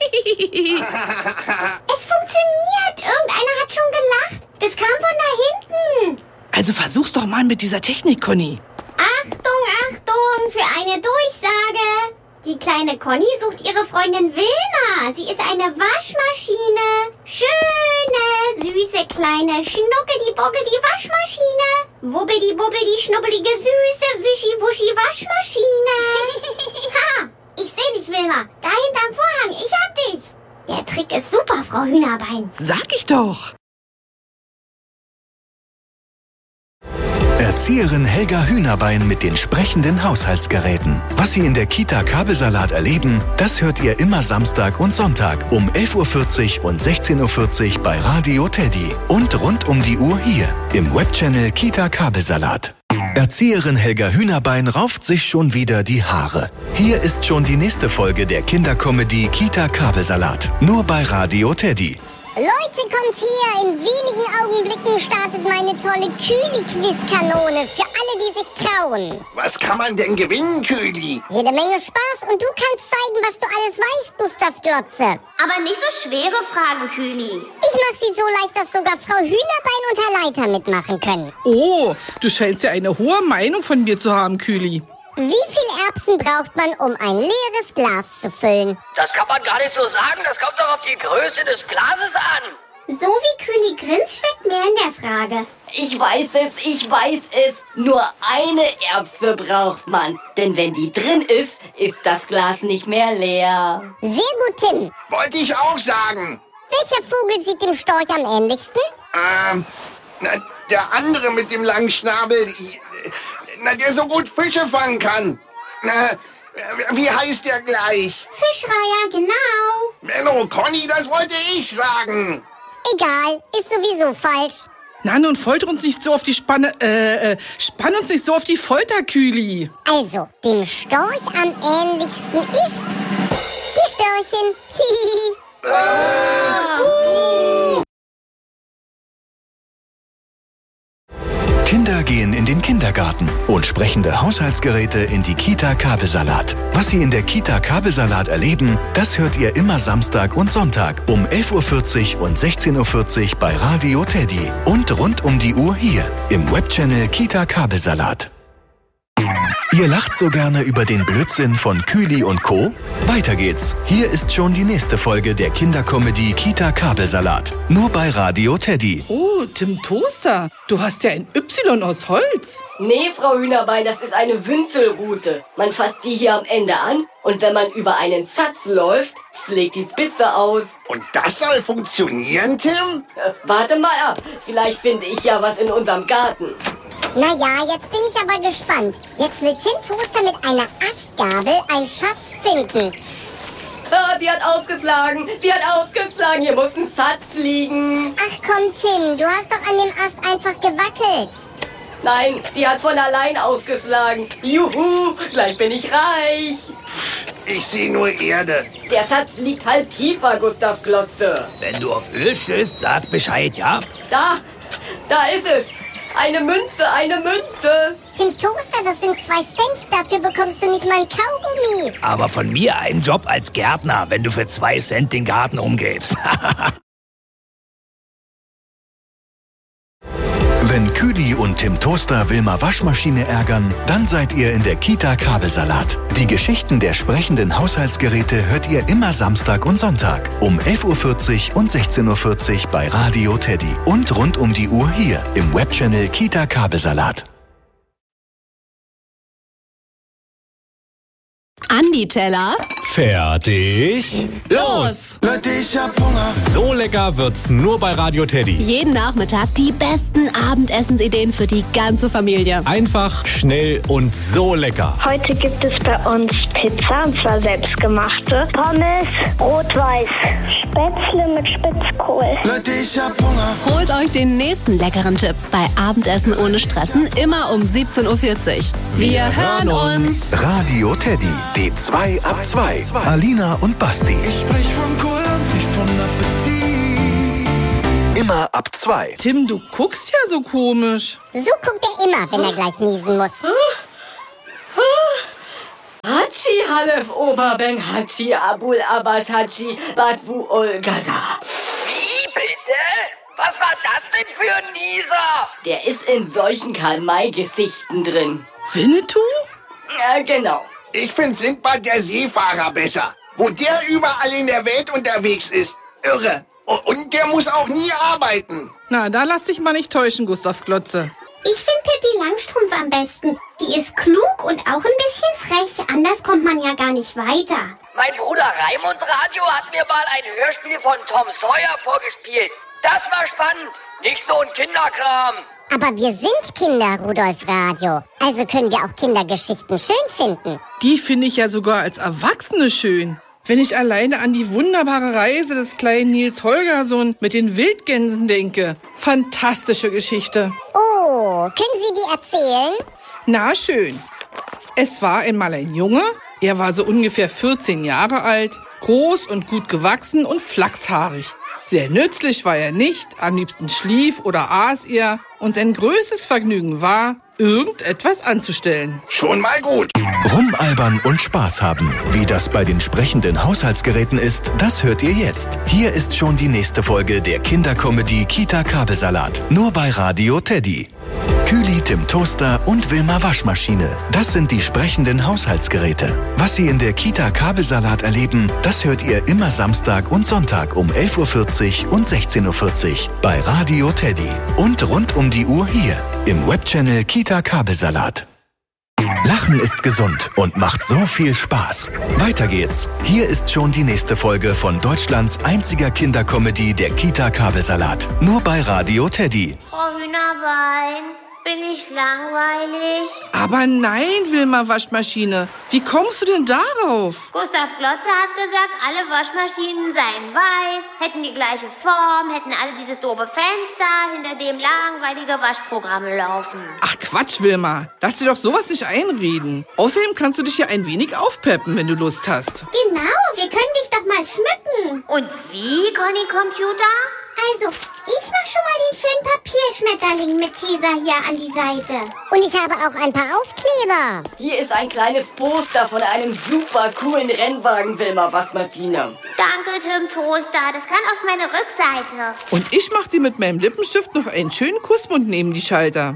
Es funktioniert. Irgendeiner hat schon gelacht. Das kam von da hinten. Also versuch's doch mal mit dieser Technik, Conny. Achtung, Achtung, für eine Durchsage. Die kleine Conny sucht ihre Freundin Wilma. Sie ist eine Waschmaschine. Schöne, süße, kleine, schnuckedi-buckedi Waschmaschine. Wubbidi-bubbidi, schnubbelige, süße, wischi-wuschi Waschmaschine. Ha, ich seh dich, Wilma. Da hinterm Vorhang, ich hab dich. Der Trick ist super, Frau Hühnerbein. Sag ich doch. Erzieherin Helga Hühnerbein mit den sprechenden Haushaltsgeräten. Was Sie in der Kita Kabelsalat erleben, das hört ihr immer Samstag und Sonntag um elf Uhr vierzig und sechzehn Uhr vierzig bei Radio Teddy. Und rund um die Uhr hier im Webchannel Kita Kabelsalat. Erzieherin Helga Hühnerbein rauft sich schon wieder die Haare. Hier ist schon die nächste Folge der Kindercomedy Kita Kabelsalat. Nur bei Radio Teddy. Leute, kommt her! In wenigen Augenblicken startet meine tolle Kühli-Quiz-Kanone für alle, die sich trauen. Was kann man denn gewinnen, Kühli? Jede Menge Spaß und du kannst zeigen, was du alles weißt, Gustav Glotze. Aber nicht so schwere Fragen, Kühli. Ich mach sie so leicht, dass sogar Frau Hühnerbein und Herr Leiter mitmachen können. Oh, du scheinst ja eine hohe Meinung von mir zu haben, Kühli. Wie viel Erbsen braucht man, um ein leeres Glas zu füllen? Das kann man gar nicht so sagen. Das kommt doch auf die Größe des Glases an. So wie Kühli grinst, steckt mehr in der Frage. Ich weiß es, ich weiß es. Nur eine Erbse braucht man. Denn wenn die drin ist, ist das Glas nicht mehr leer. Sehr gut, Tim. Wollte ich auch sagen. Welcher Vogel sieht dem Storch am ähnlichsten? Ähm, na, der andere mit dem langen Schnabel, na, der so gut Fische fangen kann. Na, wie heißt der gleich? Fischreier, genau. Menno, Conny, das wollte ich sagen. Egal, ist sowieso falsch. Na, nun folter uns nicht so auf die Spanne, äh, äh, spann uns nicht so auf die Folter, Kühli. Also, dem Storch am ähnlichsten ist die Störchen. Hihihi. Ah. Uh. Kinder gehen in den Kindergarten und sprechende Haushaltsgeräte in die Kita Kabelsalat. Was Sie in der Kita Kabelsalat erleben, das hört ihr immer Samstag und Sonntag um elf Uhr vierzig und sechzehn Uhr vierzig bei Radio Teddy. Und rund um die Uhr hier im Webchannel Kita Kabelsalat. Ihr lacht so gerne über den Blödsinn von Kühli und Co.? Weiter geht's. Hier ist schon die nächste Folge der Kindercomedy Kita Kabelsalat. Nur bei Radio Teddy. Oh, Tim Toaster, du hast ja ein Y aus Holz. Nee, Frau Hühnerbein, das ist eine Wünzelrute. Man fasst die hier am Ende an und wenn man über einen Satz läuft, schlägt die Spitze aus. Und das soll funktionieren, Tim? Äh, warte mal ab, vielleicht finde ich ja was in unserem Garten. Naja, jetzt bin ich aber gespannt. Jetzt will Tim Toaster mit einer Astgabel einen Schatz finden. Ah, die hat ausgeschlagen, die hat ausgeschlagen. Hier muss ein Satz liegen. Ach komm, Tim, du hast doch an dem Ast einfach gewackelt. Nein, die hat von allein ausgeschlagen. Juhu, gleich bin ich reich. Ich sehe nur Erde. Der Satz liegt halt tiefer, Gustav Glotze. Wenn du auf Öl stößt, sag Bescheid, ja? Da, da ist es. Eine Münze, eine Münze. Tim Toaster, das sind zwei Cent. Dafür bekommst du nicht mal ein Kaugummi. Aber von mir einen Job als Gärtner, wenn du für zwei Cent den Garten umgibst. Wenn Küli und Tim Toaster Wilma Waschmaschine ärgern, dann seid ihr in der Kita Kabelsalat. Die Geschichten der sprechenden Haushaltsgeräte hört ihr immer Samstag und Sonntag um elf Uhr vierzig und sechzehn Uhr vierzig bei Radio Teddy und rund um die Uhr hier im Webchannel Kita Kabelsalat. Andi Teller. Fertig. Los! Leute, ich hab Hunger. So lecker wird's nur bei Radio Teddy. Jeden Nachmittag die besten Abendessensideen für die ganze Familie. Einfach, schnell und so lecker. Heute gibt es bei uns Pizza, und zwar selbstgemachte. Pommes, rot-weiß, Spätzle mit Spitzkohl. Leute, ich hab Hunger. Holt euch den nächsten leckeren Tipp bei Abendessen ohne Stressen, immer um siebzehn Uhr vierzig. Wir, Wir hören uns. Radio Teddy, die zwei ab zwei. Alina und Basti. Ich sprech von Kohl und nicht von Appetit. Immer ab zwei. Tim, du guckst ja so komisch. So guckt er immer, wenn er gleich niesen muss. Hatschi Halef Oberbeng Hatschi Abul Abbas Hatschi Badwu Olgaza. Wie bitte? Was war das denn für ein Nieser? Der ist in solchen Karl-May-Gesichten drin. Winnetou? Ja, genau. Ich finde Sindbad der Seefahrer besser. Wo der überall in der Welt unterwegs ist. Irre. Und der muss auch nie arbeiten. Na, da lass dich mal nicht täuschen, Gustav Glotze. Ich finde Pippi Langstrumpf am besten. Die ist klug und auch ein bisschen frech. Anders kommt man ja gar nicht weiter. Mein Bruder Raimund Radio hat mir mal ein Hörspiel von Tom Sawyer vorgespielt. Das war spannend. Nicht so ein Kinderkram. Aber wir sind Kinder, Rudolf Radio. Also können wir auch Kindergeschichten schön finden. Die finde ich ja sogar als Erwachsene schön. Wenn ich alleine an die wunderbare Reise des kleinen Nils Holgersson mit den Wildgänsen denke. Fantastische Geschichte. Oh, können Sie die erzählen? Na schön. Es war einmal ein Junge. Er war so ungefähr vierzehn Jahre alt, groß und gut gewachsen und flachshaarig. Sehr nützlich war er nicht, am liebsten schlief oder aß er und sein größtes Vergnügen war, irgendetwas anzustellen. Schon mal gut. Rumalbern und Spaß haben. Wie das bei den sprechenden Haushaltsgeräten ist, das hört ihr jetzt. Hier ist schon die nächste Folge der Kindercomedy Kita Kabelsalat. Nur bei Radio Teddy. Küli, Tim Toaster und Wilma Waschmaschine. Das sind die sprechenden Haushaltsgeräte. Was Sie in der Kita Kabelsalat erleben, das hört ihr immer Samstag und Sonntag um elf Uhr vierzig und sechzehn Uhr vierzig bei Radio Teddy. Und rund um die Uhr hier im Webchannel Kita Kabelsalat. Lachen ist gesund und macht so viel Spaß. Weiter geht's. Hier ist schon die nächste Folge von Deutschlands einziger Kindercomedy, der Kita Kabelsalat. Nur bei Radio Teddy. Frau Hühnerbein, bin ich langweilig? Aber nein, Wilma Waschmaschine. Wie kommst du denn darauf? Gustav Glotze hat gesagt, alle Waschmaschinen seien weiß, hätten die gleiche Form, hätten alle dieses doofe Fenster, hinter dem langweilige Waschprogramme laufen. Ach Quatsch, Wilma. Lass dir doch sowas nicht einreden. Außerdem kannst du dich ja ein wenig aufpeppen, wenn du Lust hast. Genau, wir können dich doch mal schmücken. Und wie, Conny Computer? Also, ich mach schon mal den schönen Papierschmetterling mit Tesa hier an die Seite. Und ich habe auch ein paar Aufkleber. Hier ist ein kleines Poster von einem super coolen Rennwagen, Wilma Waschmaschine. Danke, Tim Toaster. Das kann auf meine Rückseite. Und ich mach dir mit meinem Lippenstift noch einen schönen Kussmund neben die Schalter.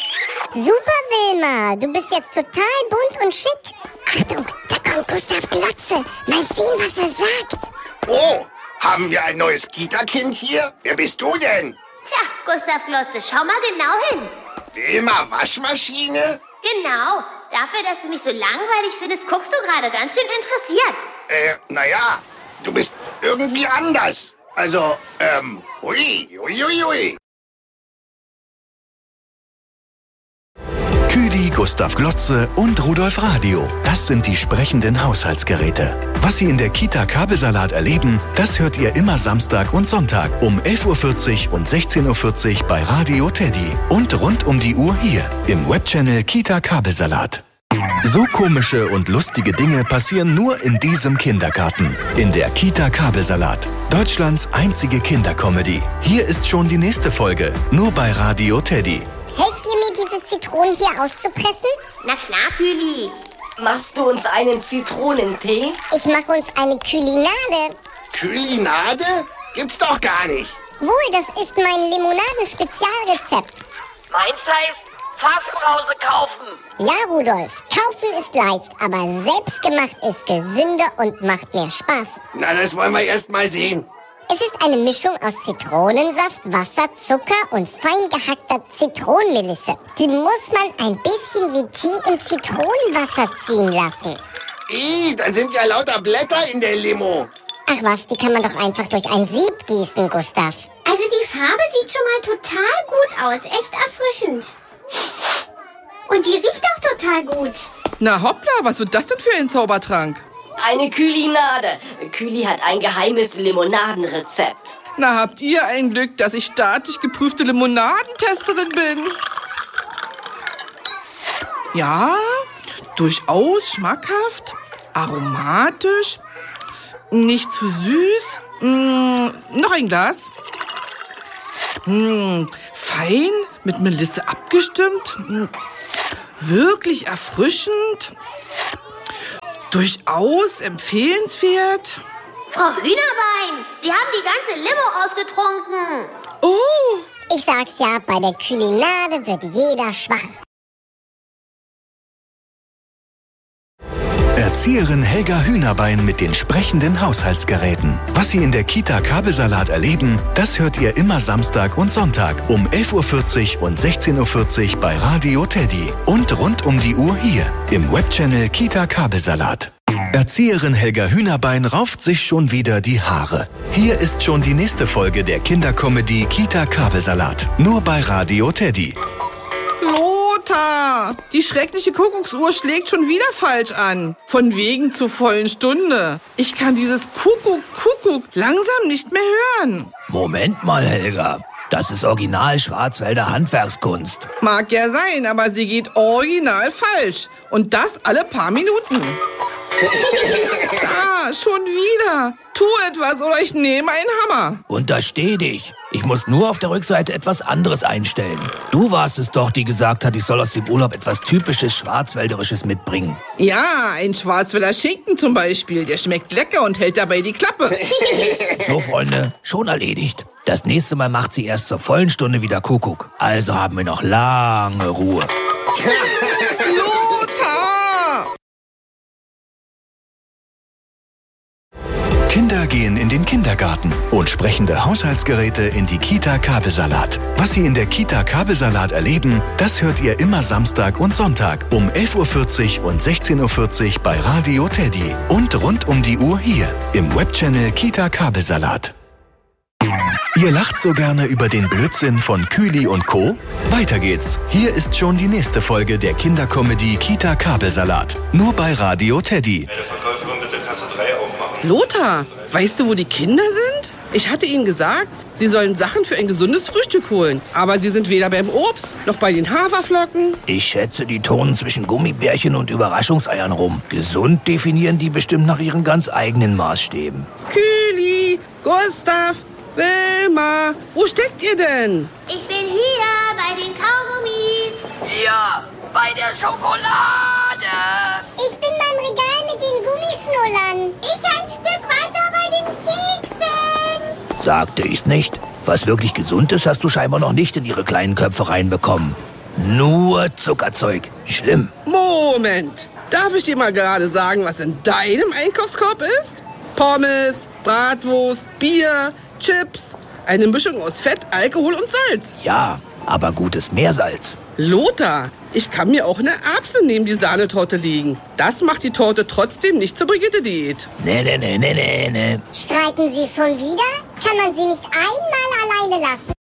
Super, Wilma. Du bist jetzt total bunt und schick. Achtung, da kommt Gustav Glotze. Mal sehen, was er sagt. Oh, haben wir ein neues Kita-Kind hier? Wer bist du denn? Tja, Gustav Glotze, schau mal genau hin. Wilma Waschmaschine? Genau. Dafür, dass du mich so langweilig findest, guckst du gerade ganz schön interessiert. Äh, naja, du bist irgendwie anders. Also, ähm, ui, ui, ui, ui. Küli, Gustav Glotze und Rudolf Radio. Das sind die sprechenden Haushaltsgeräte. Was Sie in der Kita Kabelsalat erleben, das hört ihr immer Samstag und Sonntag um elf Uhr vierzig und sechzehn Uhr vierzig bei Radio Teddy. Und rund um die Uhr hier im Webchannel Kita Kabelsalat. So komische und lustige Dinge passieren nur in diesem Kindergarten. In der Kita Kabelsalat. Deutschlands einzige Kindercomedy. Hier ist schon die nächste Folge. Nur bei Radio Teddy. Helft ihr mir, diese Zitronen hier auszupressen? Na klar, Küli. Machst du uns einen Zitronentee? Ich mache uns eine Külinade. Külinade? Gibt's doch gar nicht. Wohl, das ist mein Limonaden-Spezialrezept. Meins heißt Fassbrause kaufen. Ja, Rudolf, kaufen ist leicht, aber selbstgemacht ist gesünder und macht mehr Spaß. Na, das wollen wir erst mal sehen. Es ist eine Mischung aus Zitronensaft, Wasser, Zucker und fein gehackter Zitronenmelisse. Die muss man ein bisschen wie Tee im Zitronenwasser ziehen lassen. Ih, dann sind ja lauter Blätter in der Limo. Ach was, die kann man doch einfach durch ein Sieb gießen, Gustav. Also die Farbe sieht schon mal total gut aus. Echt erfrischend. Und die riecht auch total gut. Na hoppla, was wird das denn für ein Zaubertrank? Eine Külinade. Küli hat ein geheimes Limonadenrezept. Na, habt ihr ein Glück, dass ich staatlich geprüfte Limonadentesterin bin. Ja, durchaus schmackhaft, aromatisch, nicht zu süß. Mm, noch ein Glas. Mm, fein, mit Melisse abgestimmt. Mm, wirklich erfrischend. Durchaus empfehlenswert. Frau Hühnerbein, Sie haben die ganze Limo ausgetrunken. Oh. Ich sag's ja, bei der Külinade wird jeder schwach. Erzieherin Helga Hühnerbein mit den sprechenden Haushaltsgeräten. Was Sie in der Kita Kabelsalat erleben, das hört ihr immer Samstag und Sonntag um elf Uhr vierzig und sechzehn Uhr vierzig bei Radio Teddy. Und rund um die Uhr hier im Webchannel Kita Kabelsalat. Erzieherin Helga Hühnerbein rauft sich schon wieder die Haare. Hier ist schon die nächste Folge der Kindercomedy Kita Kabelsalat. Nur bei Radio Teddy. Lothar, die schreckliche Kuckucksuhr schlägt schon wieder falsch an. Von wegen zur vollen Stunde. Ich kann dieses Kuckuck, Kuckuck langsam nicht mehr hören. Moment mal, Helga. Das ist original Schwarzwälder Handwerkskunst. Mag ja sein, aber sie geht original falsch. Und das alle paar Minuten. Ah, schon wieder. Tu etwas oder ich nehme einen Hammer. Untersteh dich. Ich muss nur auf der Rückseite etwas anderes einstellen. Du warst es doch, die gesagt hat, ich soll aus dem Urlaub etwas typisches Schwarzwälderisches mitbringen. Ja, ein Schwarzwälder Schinken zum Beispiel. Der schmeckt lecker und hält dabei die Klappe. So, Freunde, schon erledigt. Das nächste Mal macht sie erst zur vollen Stunde wieder Kuckuck. Also haben wir noch lange Ruhe. Lothar! Kinder gehen in den Kindergarten und sprechende Haushaltsgeräte in die Kita Kabelsalat. Was Sie in der Kita Kabelsalat erleben, das hört ihr immer Samstag und Sonntag um elf Uhr vierzig und sechzehn Uhr vierzig bei Radio Teddy. Und rund um die Uhr hier im Webchannel Kita Kabelsalat. Ihr lacht so gerne über den Blödsinn von Küli und Co.? Weiter geht's. Hier ist schon die nächste Folge der Kindercomedy Kita Kabelsalat. Nur bei Radio Teddy. Lothar, weißt du, wo die Kinder sind? Ich hatte ihnen gesagt, sie sollen Sachen für ein gesundes Frühstück holen. Aber sie sind weder beim Obst noch bei den Haferflocken. Ich schätze, die turnen zwischen Gummibärchen und Überraschungseiern rum. Gesund definieren die bestimmt nach ihren ganz eigenen Maßstäben. Küli, Gustav, Wilma, wo steckt ihr denn? Ich bin hier bei den Kaugummis. Ja, bei der Schokolade. Ich bin beim Regal mit den Gummischnullern. Ich ein Stück weiter bei den Keksen. Sagte ich's nicht? Was wirklich gesund ist, hast du scheinbar noch nicht in ihre kleinen Köpfe reinbekommen. Nur Zuckerzeug. Schlimm. Moment. Darf ich dir mal gerade sagen, was in deinem Einkaufskorb ist? Pommes, Bratwurst, Bier, Chips. Eine Mischung aus Fett, Alkohol und Salz. Ja, aber gutes Meersalz. Lothar, ich kann mir auch eine Erbse neben die Sahnetorte legen. Das macht die Torte trotzdem nicht zur Brigitte-Diät. Nee, nee, nee, nee, nee, nee. Streiten Sie schon wieder? Kann man Sie nicht einmal alleine lassen?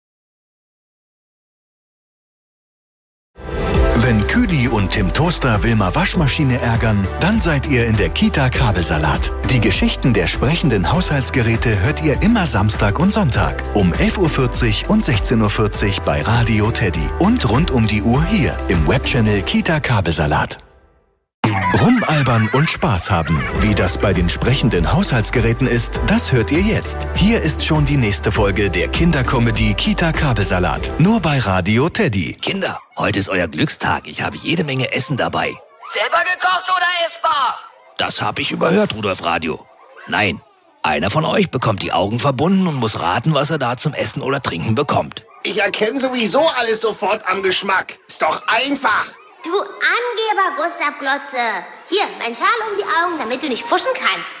Wenn Küli und Tim Toaster Wilma Waschmaschine ärgern, dann seid ihr in der Kita Kabelsalat. Die Geschichten der sprechenden Haushaltsgeräte hört ihr immer Samstag und Sonntag um elf Uhr vierzig und sechzehn Uhr vierzig bei Radio Teddy. Und rund um die Uhr hier im Webchannel Kita Kabelsalat. Rumalbern und Spaß haben. Wie das bei den sprechenden Haushaltsgeräten ist, das hört ihr jetzt. Hier ist schon die nächste Folge der Kindercomedy Kita Kabelsalat. Nur bei Radio Teddy. Kinder, heute ist euer Glückstag. Ich habe jede Menge Essen dabei. Selber gekocht oder essbar? Das habe ich überhört, Rudolf Radio. Nein, einer von euch bekommt die Augen verbunden und muss raten, was er da zum Essen oder Trinken bekommt. Ich erkenne sowieso alles sofort am Geschmack. Ist doch einfach. Du Angeber, Gustav Glotze. Hier, mein Schal um die Augen, damit du nicht fuschen kannst.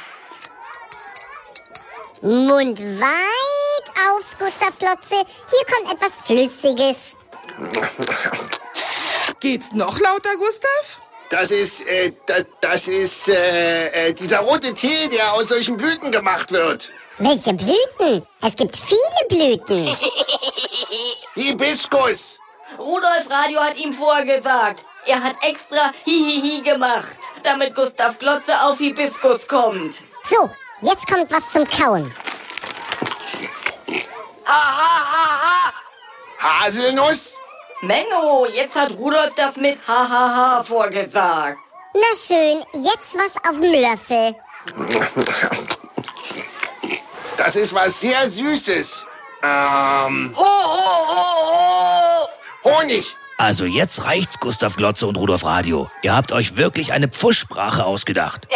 Mund weit auf, Gustav Glotze. Hier kommt etwas Flüssiges. Geht's noch lauter, Gustav? Das ist, äh, das, das ist, äh, äh, dieser rote Tee, der aus solchen Blüten gemacht wird. Welche Blüten? Es gibt viele Blüten. Hibiskus. Rudolf Radio hat ihm vorgesagt. Er hat extra Hihihi gemacht, damit Gustav Glotze auf Hibiskus kommt. So, jetzt kommt was zum Kauen. Ha, ha, ha, ha. Haselnuss? Menno, jetzt hat Rudolf das mit Hahaha vorgesagt. Na schön, jetzt was auf dem Löffel. Das ist was sehr Süßes. Ähm... Ho, ho, ho, ho. Honig. Also jetzt reicht's, Gustav Glotze und Rudolf Radio. Ihr habt euch wirklich eine Pfuschsprache ausgedacht.